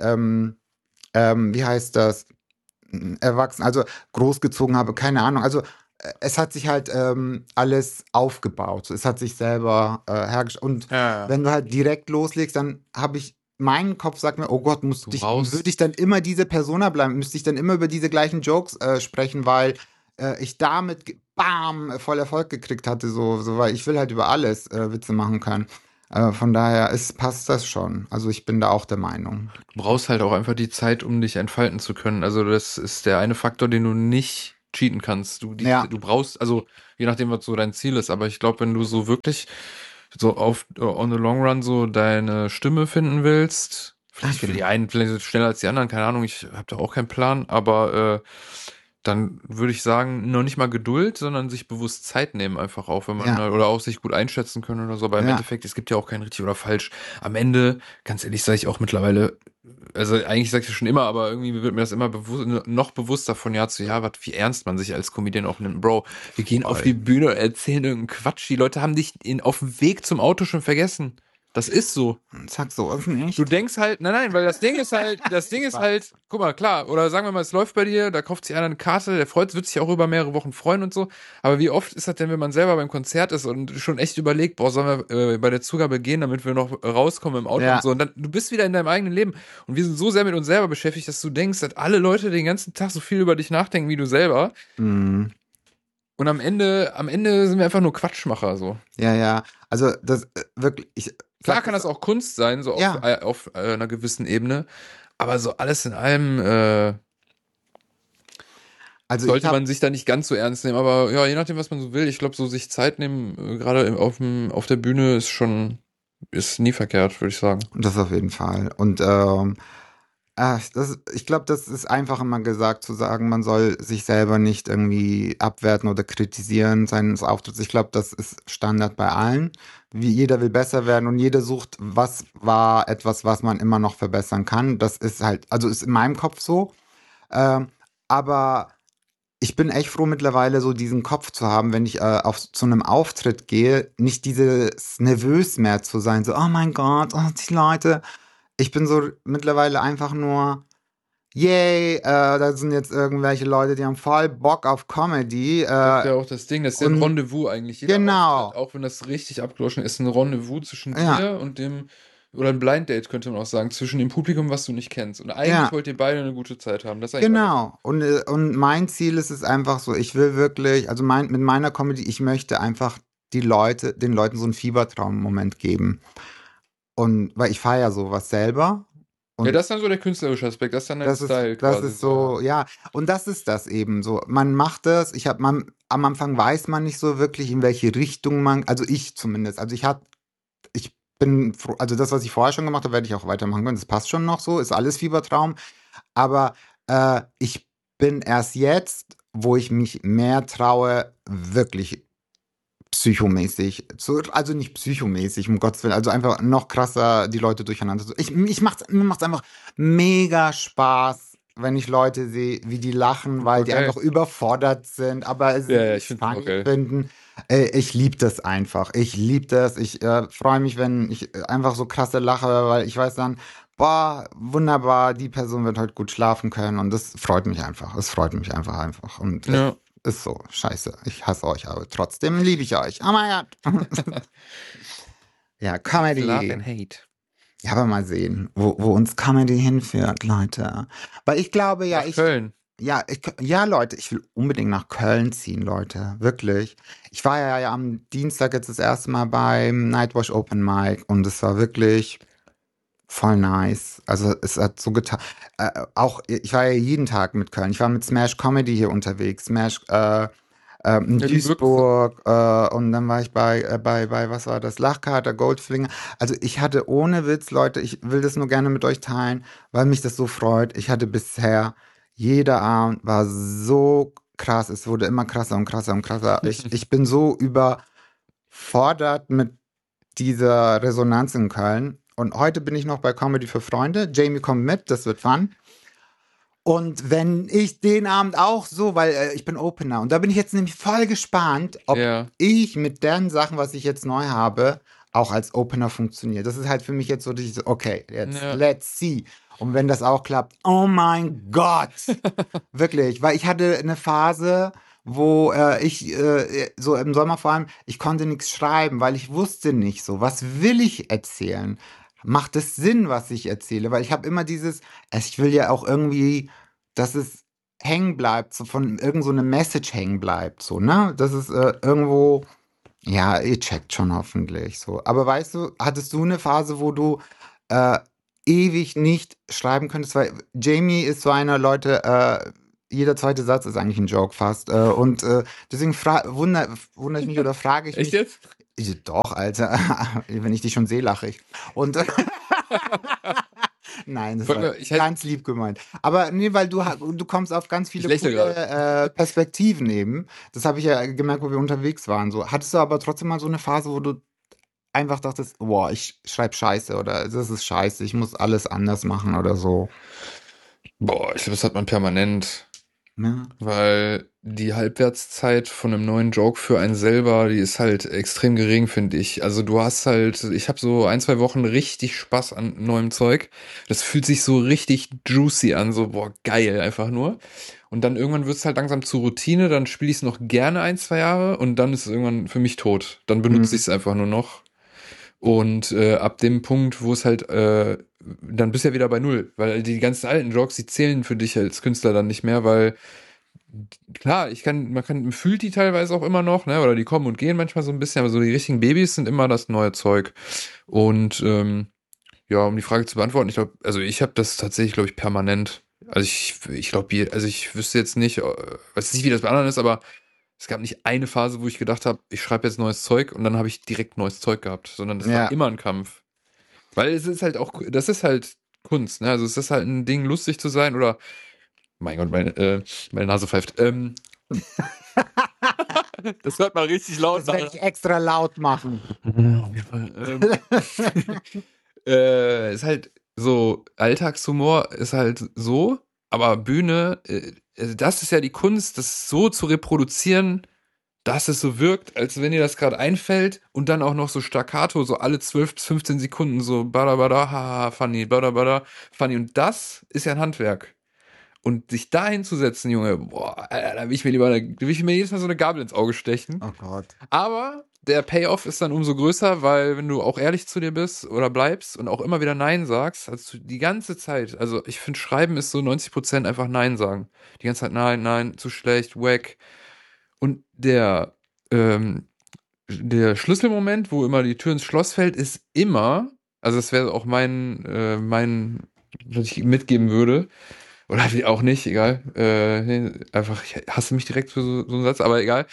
S1: wie heißt das, erwachsen, also großgezogen habe, keine Ahnung. Also es hat sich halt alles aufgebaut. Es hat sich selber hergestellt. Und
S2: Ja, ja.
S1: wenn du halt direkt loslegst, dann habe ich, mein Kopf sagt mir, oh Gott,
S2: Du
S1: würde ich
S2: brauchst,
S1: dann immer diese Persona bleiben, müsste ich dann immer über diese gleichen Jokes sprechen, weil ich damit bam, voll Erfolg gekriegt hatte, weil ich will halt über alles Witze machen können. Von daher passt das schon. Also ich bin da auch der Meinung.
S2: du brauchst halt auch einfach die Zeit, um dich entfalten zu können. Also das ist der eine Faktor, den du nicht cheaten kannst.
S1: Ja,
S2: Du brauchst, also je nachdem, was so dein Ziel ist, aber ich glaube, wenn du so wirklich so auf on the long run so deine Stimme finden willst, vielleicht für
S1: genau.
S2: die einen vielleicht schneller als die anderen, keine Ahnung, ich habe da auch keinen Plan, aber dann würde ich sagen, noch nicht mal Geduld, sondern sich bewusst Zeit nehmen einfach auch, wenn man
S1: Ja,
S2: oder auch sich gut einschätzen können oder so. Aber im
S1: ja.
S2: Endeffekt, es gibt ja auch kein richtig oder falsch. Am Ende, ganz ehrlich, sage ich auch mittlerweile, also eigentlich sage ich das schon immer, aber irgendwie wird mir das immer noch bewusster von Jahr zu Jahr, wie ernst man sich als Comedian auch nimmt. Bro, wir gehen auf die
S1: Voll.
S2: Bühne und erzählen irgendeinen Quatsch. Die Leute haben dich auf dem Weg zum Auto schon vergessen. Das ist so.
S1: Sag sowas
S2: Du
S1: nicht.
S2: denkst halt, nein, nein, weil das Ding ist
S1: Spaß.
S2: halt, guck mal, klar, oder sagen wir mal, es läuft bei dir, da kauft sich einer eine Karte, der wird sich auch über mehrere Wochen freuen und so. Aber wie oft ist das denn, wenn man selber beim Konzert ist und schon echt überlegt, boah, sollen wir bei der Zugabe gehen, damit wir noch rauskommen im Auto und
S1: Ja.
S2: so. Und dann, du bist wieder in deinem eigenen Leben. Und wir sind so sehr mit uns selber beschäftigt, dass du denkst, dass alle Leute den ganzen Tag so viel über dich nachdenken wie du selber.
S1: Mhm.
S2: Und am Ende sind wir einfach nur Quatschmacher, so.
S1: Ja, ja. Also das wirklich, ich
S2: Klar
S1: sag
S2: kann
S1: das.
S2: das auch Kunst sein, so
S1: Ja.
S2: auf einer gewissen Ebene. Aber so alles in allem
S1: Also ich
S2: sollte
S1: habe,
S2: man sich da nicht ganz so ernst nehmen. Aber ja, je nachdem, was man so will. Ich glaube, so sich Zeit nehmen, gerade auf der Bühne, ist nie verkehrt, würde ich sagen.
S1: das auf jeden Fall. Und ich glaube, das ist einfach immer gesagt zu sagen, man soll sich selber nicht irgendwie abwerten oder kritisieren seines Auftritts. Ich glaube, das ist Standard bei allen. Wie jeder will besser werden und jeder sucht, was war etwas, was man immer noch verbessern kann. Das ist halt, also ist in meinem Kopf so. Ähm, aber ich bin echt froh mittlerweile, so diesen Kopf zu haben, wenn ich zu einem Auftritt gehe, nicht dieses nervös mehr zu sein, so, oh mein Gott, oh, die Leute. Ich bin so mittlerweile einfach nur, yay, da sind jetzt irgendwelche Leute, die haben voll Bock auf Comedy.
S2: Das ist ja auch das Ding, das ist ja ein
S1: Und
S2: Rendezvous eigentlich. Jeder Auftritt,
S1: genau,
S2: auch wenn das richtig abgedroschen ist, ein Rendezvous zwischen
S1: ja,
S2: dir und dem, oder ein Blind Date könnte man auch sagen, zwischen dem Publikum, was du nicht kennst. Und eigentlich
S1: ja,
S2: wollt ihr beide eine gute Zeit haben. Das ist eigentlich alles.
S1: genau. Und mein Ziel ist es einfach so, ich will wirklich, also mit meiner Comedy, ich möchte einfach den Leuten so einen Fiebertraum-Moment geben. Und weil ich feiere sowas selber.
S2: Ja,
S1: Und
S2: das ist dann so der künstlerische Aspekt, das ist dann dein Style
S1: das
S2: quasi
S1: ist
S2: so, ja.
S1: so, ja. Und das ist das eben so. Man macht das, am Anfang weiß man nicht so wirklich, in welche Richtung also ich zumindest. Also ich bin froh, also das, was ich vorher schon gemacht habe, werde ich auch weitermachen können. Das passt schon noch so, ist alles Fiebertraum. Aber ich bin erst jetzt, wo ich mich mehr traue, wirklich psychomäßig, also nicht psychomäßig, um Gottes Willen, also einfach noch krasser die Leute durcheinander. Mir macht's einfach mega Spaß, wenn ich Leute sehe, wie die lachen, weil
S2: Super
S1: die
S2: geil.
S1: einfach überfordert sind, aber
S2: Ja, ja, ich
S1: es
S2: finde es auch
S1: funny
S2: geil.
S1: finden. Ich liebe das einfach. Ich liebe das. Ich freue mich, wenn ich einfach so krasse lache, weil ich weiß dann, boah, wunderbar, die Person wird heute gut schlafen können und das freut mich einfach. Es freut mich einfach. Und es
S2: Ja.
S1: ist so, scheiße. Ich hasse euch, aber trotzdem liebe ich euch. Oh mein Gott. Ja,
S2: Love
S1: Comedy.
S2: and Hate.
S1: Ja, aber mal sehen, wo uns Comedy hinführt, Leute. Weil ich glaube ja,
S2: Nach Köln.
S1: ja, Leute, ich will unbedingt nach Köln ziehen, Leute. Wirklich. Ich war ja am Dienstag jetzt das erste Mal beim Nightwash Open Mic und es war wirklich voll nice. Also es hat so getan. Ich war ja jeden Tag mit Köln. Ich war mit Smash Comedy hier unterwegs. in
S2: Ja, du wirkst.
S1: Duisburg und dann war ich bei, was war das, Lachkater, Goldflinger. Also ich hatte ohne Witz, Leute, ich will das nur gerne mit euch teilen, weil mich das so freut. Ich hatte bisher, jeder Abend war so krass, es wurde immer krasser und krasser und krasser. Ich bin so überfordert mit dieser Resonanz in Köln. Und heute bin ich noch bei Comedy für Freunde. Jamie kommt mit, das wird fun. Und wenn ich den Abend auch so, weil ich bin Opener und da bin ich jetzt nämlich voll gespannt, ob
S2: Ja.
S1: ich mit den Sachen, was ich jetzt neu habe, auch als Opener funktioniert. Das ist halt für mich jetzt so, dieses, okay, jetzt
S2: Ja.
S1: let's see. Und wenn das auch klappt, oh mein Gott, wirklich, weil ich hatte eine Phase, wo so im Sommer vor allem, ich konnte nichts schreiben, weil ich wusste nicht so, was will ich erzählen? Macht es Sinn, was ich erzähle? Weil ich habe immer dieses, ich will ja auch irgendwie, dass es hängen bleibt, so von irgend so eine Message hängen bleibt, so, ne? Das ist irgendwo, ja, ihr checkt schon hoffentlich so. Aber weißt du, hattest du eine Phase, wo du äh, ewig nicht schreiben könntest? Weil Jamie ist so einer, Leute, jeder zweite Satz ist eigentlich ein Joke fast. Und deswegen wundere ich mich oder frage ich
S2: Echt
S1: mich,
S2: jetzt?
S1: doch, Alter, wenn ich dich schon sehe, lache ich. Und nein, das war
S2: Ich, halt,
S1: ganz lieb gemeint. Aber nee, weil du kommst auf ganz
S2: ich
S1: viele
S2: lächle
S1: coole
S2: gerade.
S1: Perspektiven eben. Das habe ich ja gemerkt, wo wir unterwegs waren. So, hattest du aber trotzdem mal so eine Phase, wo du einfach dachtest, boah, ich schreibe Scheiße oder das ist Scheiße, ich muss alles anders machen oder so.
S2: Boah, ich glaube, das hat man permanent.
S1: Ja,
S2: Weil die Halbwertszeit von einem neuen Joke für einen selber, die ist halt extrem gering, finde ich. Also du hast halt, ich habe so ein, zwei Wochen richtig Spaß an neuem Zeug. Das fühlt sich so richtig juicy an, so boah, geil einfach nur. Und dann irgendwann wird es halt langsam zur Routine, dann spiele ich es noch gerne ein, zwei Jahre und dann ist es irgendwann für mich tot. Dann benutze
S1: mhm.
S2: ich es einfach nur noch. Und ab dem Punkt, wo es halt, dann bist du ja wieder bei Null, weil die ganzen alten Jokes, die zählen für dich als Künstler dann nicht mehr, weil klar, man fühlt die teilweise auch immer noch, ne, oder die kommen und gehen manchmal so ein bisschen, aber so die richtigen Babys sind immer das neue Zeug. Und ja, um die Frage zu beantworten, ich glaube, also ich habe das tatsächlich, glaube ich, permanent. Also ich glaube, also ich wüsste jetzt nicht, weiß nicht, wie das bei anderen ist, aber es gab nicht eine Phase, wo ich gedacht habe, ich schreibe jetzt neues Zeug und dann habe ich direkt neues Zeug gehabt, sondern das war
S1: Ja,
S2: immer ein Kampf. Weil es ist halt auch, das ist halt Kunst, ne? Also es ist halt ein Ding, lustig zu sein oder, mein Gott, meine Nase pfeift. Das hört man richtig laut
S1: das werde
S2: nach.
S1: ich extra laut machen.
S2: Ja, auf jeden Fall. Ist halt so, Alltagshumor ist halt so, aber Bühne, also das ist ja die Kunst, das so zu reproduzieren, dass es so wirkt, als wenn dir das gerade einfällt und dann auch noch so staccato, so alle 12 bis 15 Sekunden so bada bada, haha, funny, bada bada, funny. Und das ist ja ein Handwerk. Und sich da hinzusetzen, Junge, boah, Alter, da will ich mir jedes Mal so eine Gabel ins Auge stechen.
S1: Oh Gott.
S2: Aber der Payoff ist dann umso größer, weil wenn du auch ehrlich zu dir bist oder bleibst und auch immer wieder Nein sagst, also die ganze Zeit, also ich finde, Schreiben ist so 90% einfach Nein sagen. Die ganze Zeit Nein, nein, zu schlecht, wack. Und der Schlüsselmoment, wo immer die Tür ins Schloss fällt, ist immer, also das wäre auch was ich mitgeben würde, oder auch nicht, egal. Nee, einfach, ich hasse mich direkt für so einen Satz, aber egal.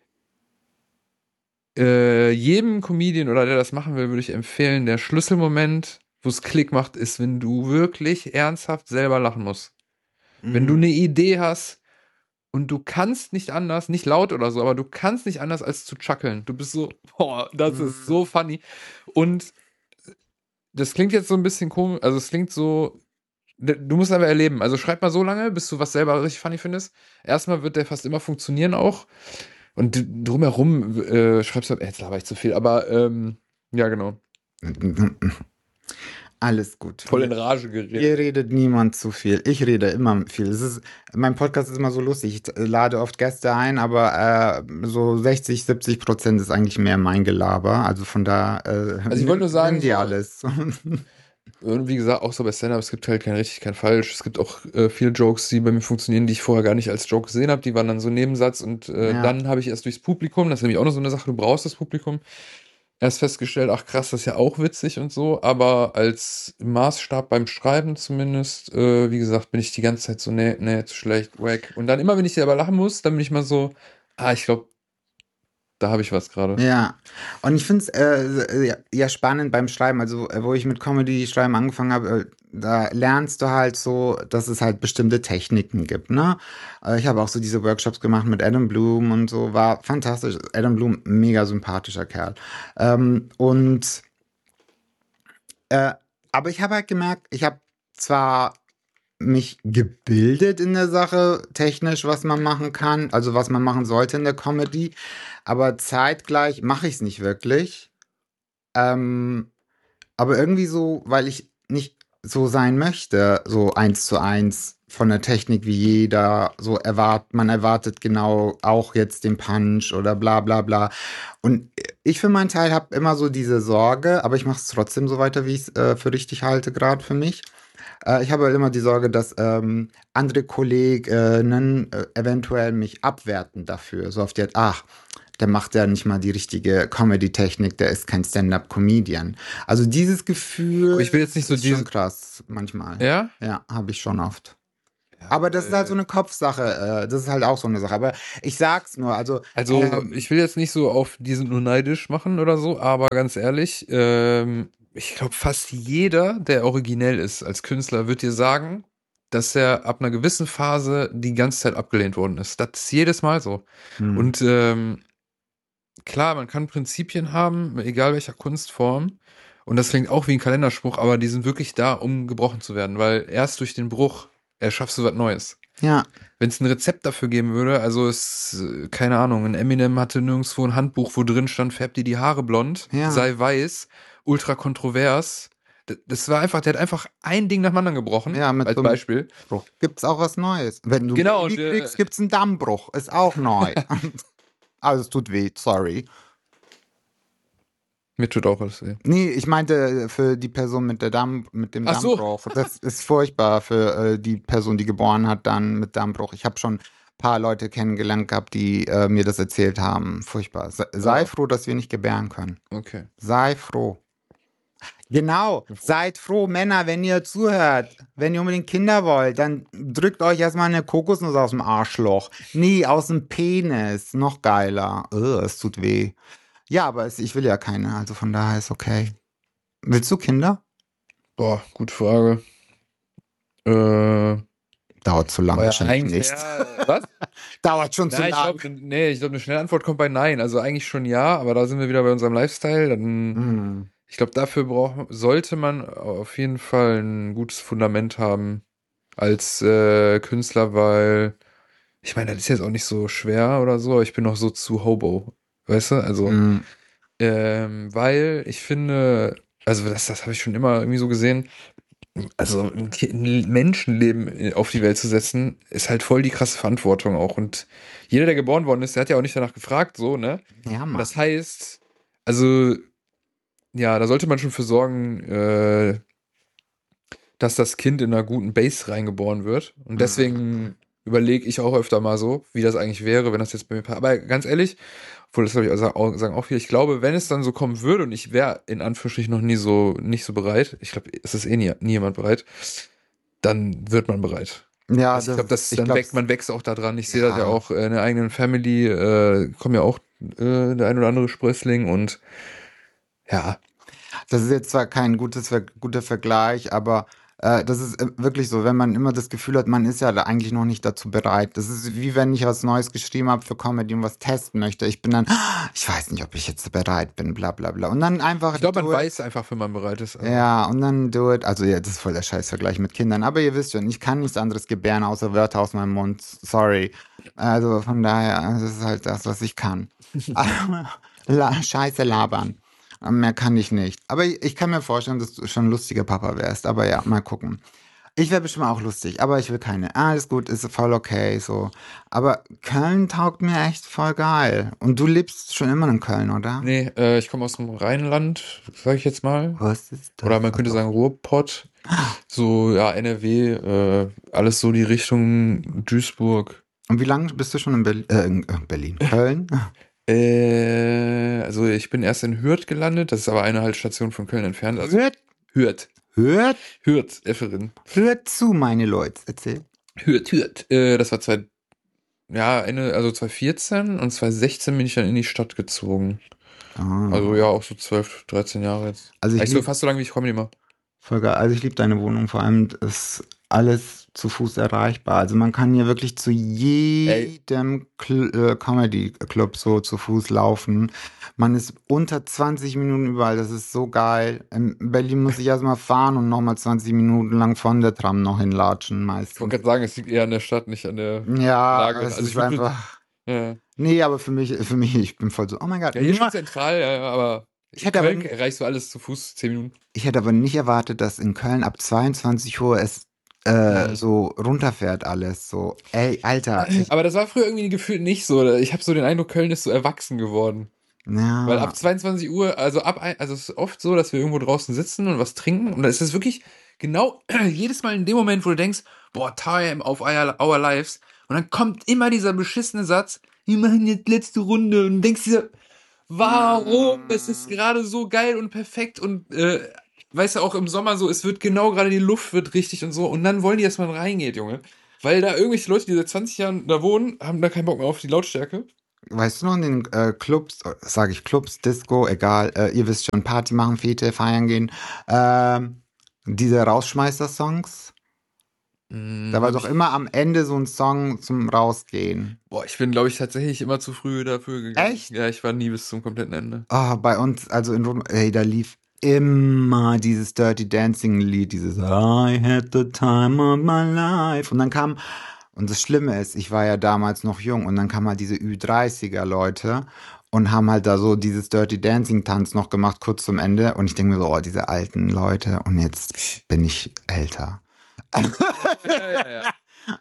S2: Jedem Comedian oder der das machen will, würde ich empfehlen, der Schlüsselmoment, wo es Klick macht, ist, wenn du wirklich ernsthaft selber lachen musst. Wenn du
S1: Mhm.
S2: eine Idee hast und du kannst nicht anders, nicht laut oder so, aber du kannst nicht anders als zu chuckeln. Du bist so, boah, das ist
S1: Mhm.
S2: so funny. Und das klingt jetzt so ein bisschen komisch, also es klingt so, du musst aber erleben. Also schreib mal so lange, bis du was selber richtig funny findest. Erstmal wird der fast immer funktionieren auch. Und drumherum schreibst du, jetzt laber ich zu viel, aber ja, genau.
S1: Alles gut.
S2: Voll in Rage geredet.
S1: Hier redet niemand zu viel. Ich rede immer viel. Mein Podcast ist immer so lustig. Ich lade oft Gäste ein, aber so 60, 70% ist eigentlich mehr mein Gelaber. Also von da,
S2: Also ich wollte nur
S1: nimm
S2: sagen,
S1: dir
S2: so,
S1: alles.
S2: wie gesagt, auch so bei Stand-Up, es gibt halt kein richtig, kein falsch. Es gibt auch viele Jokes, die bei mir funktionieren, die ich vorher gar nicht als Joke gesehen habe. Die waren dann so Nebensatz und
S1: Ja.
S2: dann habe ich erst durchs Publikum, das ist nämlich auch noch so eine Sache, du brauchst das Publikum, erst festgestellt, ach krass, das ist ja auch witzig und so, aber als Maßstab beim Schreiben zumindest, wie gesagt, bin ich die ganze Zeit so, nee, nee, zu schlecht, wack. Und dann immer, wenn ich selber lachen muss, dann bin ich mal so, Ich glaube, da habe ich was gerade.
S1: Ja, und ich finde es ja spannend beim Schreiben, also wo ich mit Comedy-Schreiben angefangen habe, da lernst du halt so, dass es halt bestimmte Techniken gibt, ne? Ich habe auch so diese Workshops gemacht mit Adam Bloom und so, war fantastisch. Adam Bloom, mega sympathischer Kerl. Und äh, aber ich habe halt gemerkt, ich habe zwar mich gebildet in der Sache, technisch, was man machen kann, also was man machen sollte in der Comedy, aber zeitgleich mache ich es nicht wirklich. Ähm, aber irgendwie so, weil ich nicht so sein möchte, so eins zu eins von der Technik wie jeder, so man erwartet genau auch jetzt den Punch oder bla bla bla. Und ich für meinen Teil habe immer so diese Sorge, aber ich mache es trotzdem so weiter, wie ich es für richtig halte, gerade für mich. Ich habe halt immer die Sorge, dass andere Kolleginnen eventuell mich abwerten dafür. So auf die Art, ach, der macht ja nicht mal die richtige Comedy-Technik, der ist kein Stand-up-Comedian. Also dieses
S2: Aber
S1: Gefühl
S2: ich will jetzt nicht so
S1: ist schon
S2: diese.
S1: krass manchmal.
S2: Ja?
S1: Ja, habe ich schon oft.
S2: Ja,
S1: Aber das ist halt so eine Kopfsache. Das ist halt auch so eine Sache. Aber ich sag's nur, also
S2: also, ich will jetzt nicht so auf die sind nur neidisch machen oder so, aber ganz ehrlich, ich glaube, fast jeder, der originell ist als Künstler, wird dir sagen, dass er ab einer gewissen Phase die ganze Zeit abgelehnt worden ist. Das ist jedes Mal so.
S1: hm,
S2: Und klar, man kann Prinzipien haben, egal welcher Kunstform. Und das klingt auch wie ein Kalenderspruch, aber die sind wirklich da, um gebrochen zu werden, weil erst durch den Bruch erschaffst du was Neues.
S1: ja,
S2: Wenn es ein Rezept dafür geben würde, also keine Ahnung, ein Eminem hatte nirgendwo ein Handbuch, wo drin stand, färb dir die Haare blond,
S1: ja,
S2: sei weiß, ultra kontrovers. Das war einfach, der hat einfach ein Ding nach dem anderen gebrochen,
S1: ja, mit
S2: als
S1: so einem
S2: Beispiel.
S1: Bruch gibt's auch was Neues. Wenn du ein
S2: Genau,
S1: Baby kriegst, gibt's einen Dammbruch. Ist auch neu. Also es tut weh, sorry.
S2: mir tut auch alles weh.
S1: Nee, ich meinte für die Person mit dem
S2: Ach so.
S1: Dammbruch. Das ist furchtbar für die Person, die geboren hat, dann mit Dammbruch. Ich habe schon ein paar Leute kennengelernt gehabt, die mir das erzählt haben. Furchtbar. Sei
S2: Oh,
S1: froh, dass wir nicht gebären können.
S2: okay.
S1: Sei froh. Genau, seid froh, Männer, wenn ihr zuhört. Wenn ihr unbedingt Kinder wollt, dann drückt euch erstmal eine Kokosnuss aus dem Arschloch. Nee, aus dem Penis. Noch geiler. Es tut weh. Ja, aber ich will ja keine, also von daher ist okay. Willst du Kinder?
S2: Boah, gute Frage. Äh,
S1: Dauert zu lang,
S2: ja,
S1: wahrscheinlich
S2: eigentlich,
S1: nicht.
S2: was?
S1: Dauert schon zu
S2: Na, ich
S1: lang.
S2: glaube, nee, ich glaube, eine schnelle Antwort kommt bei Nein. Also eigentlich schon ja, aber da sind wir wieder bei unserem Lifestyle. Dann,
S1: Hm.
S2: ich glaube, dafür sollte man auf jeden Fall ein gutes Fundament haben als Künstler, weil ich meine, das ist jetzt auch nicht so schwer oder so, aber ich bin noch so zu Hobo, weißt du? Also,
S1: Hm.
S2: weil ich finde, also das habe ich schon immer irgendwie so gesehen. Also ein Menschenleben auf die Welt zu setzen, ist halt voll die krasse Verantwortung auch. Und jeder, der geboren worden ist, der hat ja auch nicht danach gefragt, so, ne?
S1: Ja,
S2: Und das
S1: Mann.
S2: heißt, also, ja, da sollte man schon für sorgen, dass das Kind in einer guten Base reingeboren wird. Und
S1: Hm.
S2: deswegen überlege ich auch öfter mal so, wie das eigentlich wäre, wenn das jetzt bei mir passiert. Aber ganz ehrlich, obwohl das glaube ich sagen auch viele, ich glaube, wenn es dann so kommen würde und ich wäre in Anführungsstrichen noch nie so, nicht so bereit, ich glaube, es ist eh nie jemand bereit, dann wird man bereit.
S1: Ja,
S2: Also ich glaube,
S1: ich glaube,
S2: man wächst auch da dran. Ich sehe das ja
S1: ja,
S2: auch in der eigenen Family, kommen ja auch der ein oder andere Sprössling und ja,
S1: das ist jetzt zwar kein guter Vergleich, aber das ist wirklich so, wenn man immer das Gefühl hat, man ist ja da eigentlich noch nicht dazu bereit. Das ist wie wenn ich was Neues geschrieben habe für Comedy und was testen möchte. Ich bin dann, ich weiß nicht, ob ich jetzt bereit bin, bla bla bla. Und dann einfach
S2: ich glaube, man
S1: do it.
S2: weiß einfach, wenn man bereit ist. Also.
S1: Ja, und dann do it. Also ja, das ist voll der Scheißvergleich mit Kindern. Aber ihr wisst schon, ich kann nichts anderes gebären, außer Wörter aus meinem Mund. Sorry. Also von daher, das ist halt das, was ich kann. Scheiße labern. Mehr kann ich nicht. Aber ich kann mir vorstellen, dass du schon ein lustiger Papa wärst. Aber ja, mal gucken. Ich wäre bestimmt auch lustig, aber ich will keine. Alles gut, ist voll okay, so. Aber Köln taugt mir echt voll geil. Und du lebst schon immer in Köln, oder?
S2: Nee, ich komme aus dem Rheinland, sage ich jetzt mal.
S1: Was ist
S2: Oder
S1: das?
S2: man könnte sagen Ruhrpott. So, ja, NRW, alles so die Richtung Duisburg.
S1: Und wie lange bist du schon in Berlin? Köln?
S2: Also ich bin erst in Hürth gelandet, das ist aber eine Haltestation von Köln entfernt. Also
S1: Hört,
S2: Hürth,
S1: hört,
S2: Hürth, Efferin.
S1: hört zu, meine Leute. Erzähl.
S2: Hürth. Das war ja, also 2014 und 2016 bin ich dann in die Stadt gezogen. Also
S1: Ah.
S2: ja, auch so 12, 13 Jahre jetzt.
S1: Also ich
S2: Eigentlich so
S1: liebe
S2: fast so lange, wie ich Comedy mache.
S1: Voll geil. Also ich liebe deine Wohnung, vor allem ist alles zu Fuß erreichbar. Also man kann hier wirklich zu
S2: Ey,
S1: jedem Comedy Club so zu Fuß laufen. Man ist unter 20 Minuten überall, das ist so geil. In Berlin muss ich erstmal fahren und nochmal 20 Minuten lang von der Tram noch hinlatschen
S2: ich wollte
S1: meistens.
S2: gerade sagen, es liegt eher an der Stadt, nicht an der
S1: Ja,
S2: Lage.
S1: es
S2: Also ich
S1: ist
S2: würde,
S1: einfach.
S2: ja,
S1: Nee, aber für mich, ich bin voll so, oh mein Gott.
S2: ja, hier schon zentral, ja, ja, aber
S1: Ich
S2: in
S1: hätte aber,
S2: Köln erreichst du alles zu Fuß 10 Minuten.
S1: Ich hätte aber nicht erwartet, dass in Köln ab 22 Uhr es
S2: Mhm.
S1: so runterfährt alles. So, ey, Alter,
S2: Aber das war früher irgendwie gefühlt nicht so. Ich habe so den Eindruck, Köln ist so erwachsen geworden. Weil
S1: ja,
S2: ab 22 Uhr, also es ist oft so, dass wir irgendwo draußen sitzen und was trinken und da ist es wirklich genau jedes Mal in dem Moment, wo du denkst, boah, time of our lives und dann kommt immer dieser beschissene Satz, wir machen jetzt letzte Runde und du denkst dir, warum? Es ist gerade so geil und perfekt und weißt du, auch im Sommer so, es wird genau gerade die Luft wird richtig und so und dann wollen die, dass man reingeht, Junge. Weil da irgendwelche Leute, die seit 20 Jahren da wohnen, haben da keinen Bock mehr auf die Lautstärke.
S1: weißt du noch in den Clubs, sage ich Clubs, Disco, egal, ihr wisst schon, Party machen, Fete, feiern gehen, diese Rausschmeißer-Songs, da war
S2: Habe
S1: doch
S2: ich.
S1: immer am Ende so ein Song zum Rausgehen.
S2: Boah, ich bin, glaube ich, tatsächlich immer zu früh dafür gegangen.
S1: Echt?
S2: Ja, ich war nie bis zum kompletten Ende.
S1: Oh, bei uns, also in Rom, ey, da lief immer dieses Dirty Dancing Lied, dieses I had the time of my life. Und dann kam, und das Schlimme ist, ich war ja damals noch jung und dann kamen halt diese Ü30er Leute und haben halt da so dieses Dirty Dancing Tanz noch gemacht, kurz zum Ende. Und ich denke mir so, oh, diese alten Leute. Und jetzt bin ich älter.
S2: Ja, ja, ja.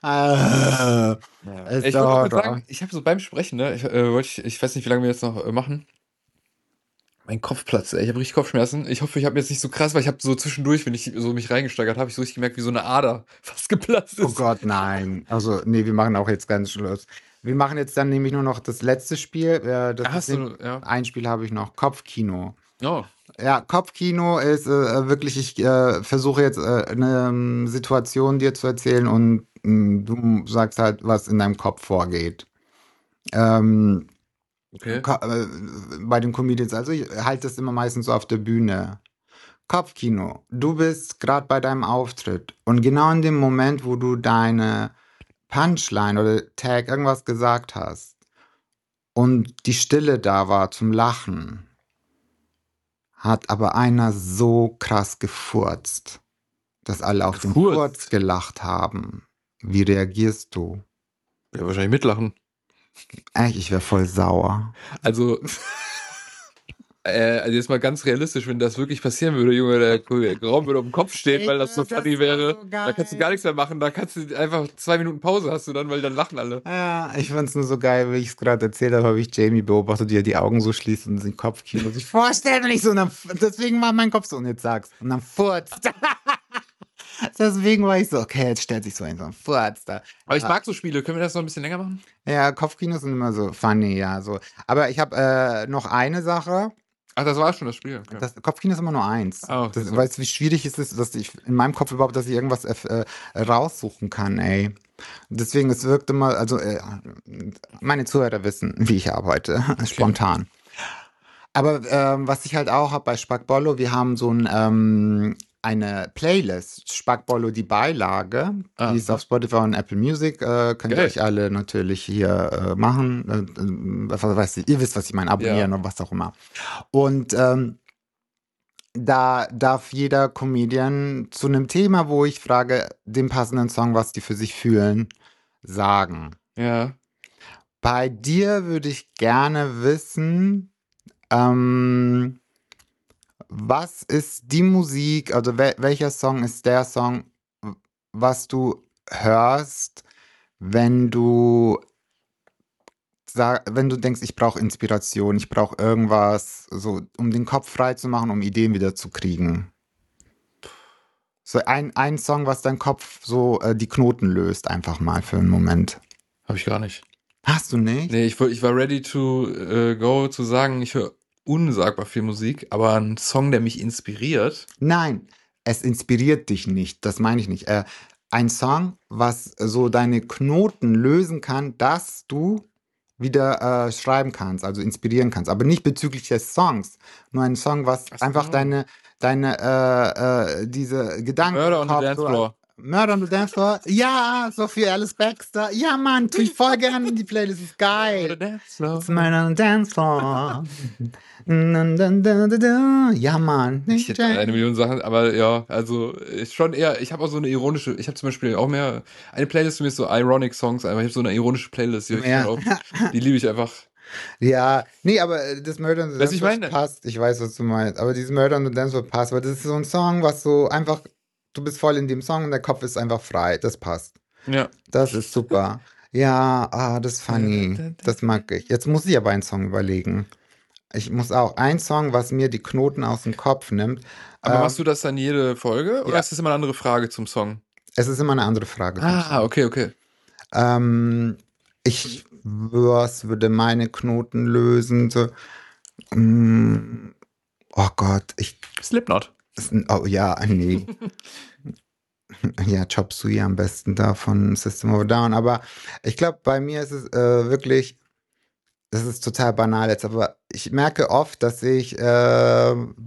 S1: Ah,
S2: Ja.
S1: es
S2: Ich wollte noch
S1: dauert
S2: kurz
S1: doch.
S2: sagen, ich habe so beim Sprechen, ne, ich weiß nicht, wie lange wir jetzt noch machen. Mein Kopf platzt, ey. Ich habe richtig Kopfschmerzen. Ich hoffe, ich habe jetzt nicht so krass, weil ich habe so zwischendurch, wenn ich so mich reingesteigert habe, ich so richtig gemerkt, wie so eine Ader fast geplatzt
S1: Oh
S2: ist.
S1: Gott, nein. Also, nee, wir machen auch jetzt ganz Schluss. Wir machen jetzt dann nämlich nur noch das letzte Spiel. Das ist
S2: Hast du, ja.
S1: ein Spiel habe ich noch. Kopfkino.
S2: Oh,
S1: Ja, Kopfkino ist wirklich, ich versuche jetzt eine Situation dir zu erzählen und du sagst halt, was in deinem Kopf vorgeht. Ähm,
S2: okay.
S1: bei den Comedians, also ich halte das immer meistens so auf der Bühne. Kopfkino. Du bist gerade bei deinem Auftritt und genau in dem Moment, wo du deine Punchline oder Tag irgendwas gesagt hast und die Stille da war zum Lachen, hat aber einer so krass gefurzt, dass alle auf den Furz
S2: Gefurzt.
S1: gelacht haben. Wie reagierst du?
S2: Ja, wahrscheinlich mitlachen.
S1: Echt, ich wäre voll sauer.
S2: Also, also jetzt mal ganz realistisch, wenn das wirklich passieren würde, Junge, der Raum würde auf dem Kopf stehen, weil das so funny
S1: Das war
S2: wäre.
S1: so
S2: Da kannst du gar
S1: geil.
S2: nichts mehr machen. Da kannst du einfach 2 Minuten Pause hast du dann, weil dann lachen alle.
S1: Ja, ich fand's nur so geil, wie ich es gerade erzählt habe, habe ich Jamie beobachtet, wie er die Augen so schließt und den Kopfkino sich vorstellt und ich so, und dann, deswegen war mein Kopf so, und jetzt sag's, und dann furzt. Deswegen war ich so, okay, jetzt stellt sich so ein Furz da.
S2: Aber ich
S1: Ja,
S2: mag so Spiele. Können wir das noch ein bisschen länger machen?
S1: ja, Kopfkinos sind immer so funny, ja, so. Aber ich habe noch eine Sache.
S2: Ach, das war schon das Spiel. Okay.
S1: Das Kopfkino ist immer nur eins.
S2: Ah, okay,
S1: Das,
S2: sorry.
S1: weißt du, wie schwierig es ist, dass ich in meinem Kopf überhaupt, dass ich irgendwas raussuchen kann, ey. Deswegen, es wirkt immer, also meine Zuhörer wissen, wie ich arbeite,
S2: Okay.
S1: spontan. Aber was ich halt auch habe bei Spackbollo, wir haben so eine Playlist, Spackbollo die Beilage, die ist auf
S2: Aha.
S1: Spotify und Apple Music, könnt ihr
S2: Geil.
S1: euch alle natürlich hier machen, was weiß ich, ihr wisst, was ich meine,
S2: Ja.
S1: abonnieren und was auch immer. Und da darf jeder Comedian zu einem Thema, wo ich frage, dem passenden Song, was die für sich fühlen, sagen.
S2: Ja.
S1: Bei dir würde ich gerne wissen, ähm, was ist die Musik, also welcher Song ist der Song, was du hörst, wenn du wenn du denkst, ich brauche Inspiration, ich brauche irgendwas, so um den Kopf frei zu machen, um Ideen wieder zu kriegen. So ein Song, was dein Kopf so die Knoten löst, einfach mal für einen Moment.
S2: Habe ich gar nicht.
S1: Hast du nicht?
S2: Nee, ich war ready to go zu sagen, ich höre unsagbar viel Musik, aber ein Song, der mich inspiriert.
S1: Nein, es inspiriert dich nicht. Das meine ich nicht. ein Song, was so deine Knoten lösen kann, dass du wieder schreiben kannst, also inspirieren kannst. Aber nicht bezüglich des Songs. Nur ein Song, was
S2: Ach
S1: einfach
S2: so.
S1: diese Gedanken
S2: Murder
S1: im
S2: on the
S1: Kopf
S2: Dance
S1: so.
S2: Floor.
S1: Murder on the Dance Floor. Ja, Sophie Alice Baxter. Ja, Mann, tue ich voll gerne in die Playlist. Ist
S2: Murder on the
S1: geil.
S2: Dance
S1: It's
S2: Floor.
S1: Murder on the Dance Floor. Dun, dun, dun, dun, dun. Ja, Mann.
S2: Ich hätte eine Million Sachen, aber ja, also ist schon eher, ich habe auch so eine ironische, ich habe zum Beispiel auch mehr, eine Playlist für mich ist so Ironic Songs, einfach, ich habe so eine ironische Playlist, die höre ich voll
S1: Ja.
S2: oft, die liebe ich einfach.
S1: Ja, nee, aber das Murder on the
S2: Weißt du,
S1: Dance
S2: ich
S1: Floor
S2: meine?
S1: passt. Ich weiß, was du meinst. Aber dieses Murder on the Dance Floor passt, weil das ist so ein Song, was so einfach, du bist voll in dem Song und der Kopf ist einfach frei. Das passt.
S2: Ja.
S1: Das ist super. Ja, das ist funny. Das mag ich. Jetzt muss ich aber einen Song überlegen. Ich muss auch ein Song, was mir die Knoten aus dem Kopf nimmt.
S2: Aber machst du
S1: Ähm,
S2: das dann jede Folge oder
S1: ja,
S2: ist das immer eine andere Frage zum Song?
S1: es ist immer eine andere Frage zum
S2: Ah,
S1: Song.
S2: okay, okay.
S1: Ähm, was würde meine Knoten lösen? So, mm, oh Gott,
S2: Slipknot.
S1: oh ja, nee. Ja, Chop Suey am besten da von System of a Down. Aber ich glaube, bei mir ist es wirklich, das ist total banal jetzt, aber ich merke oft, dass ich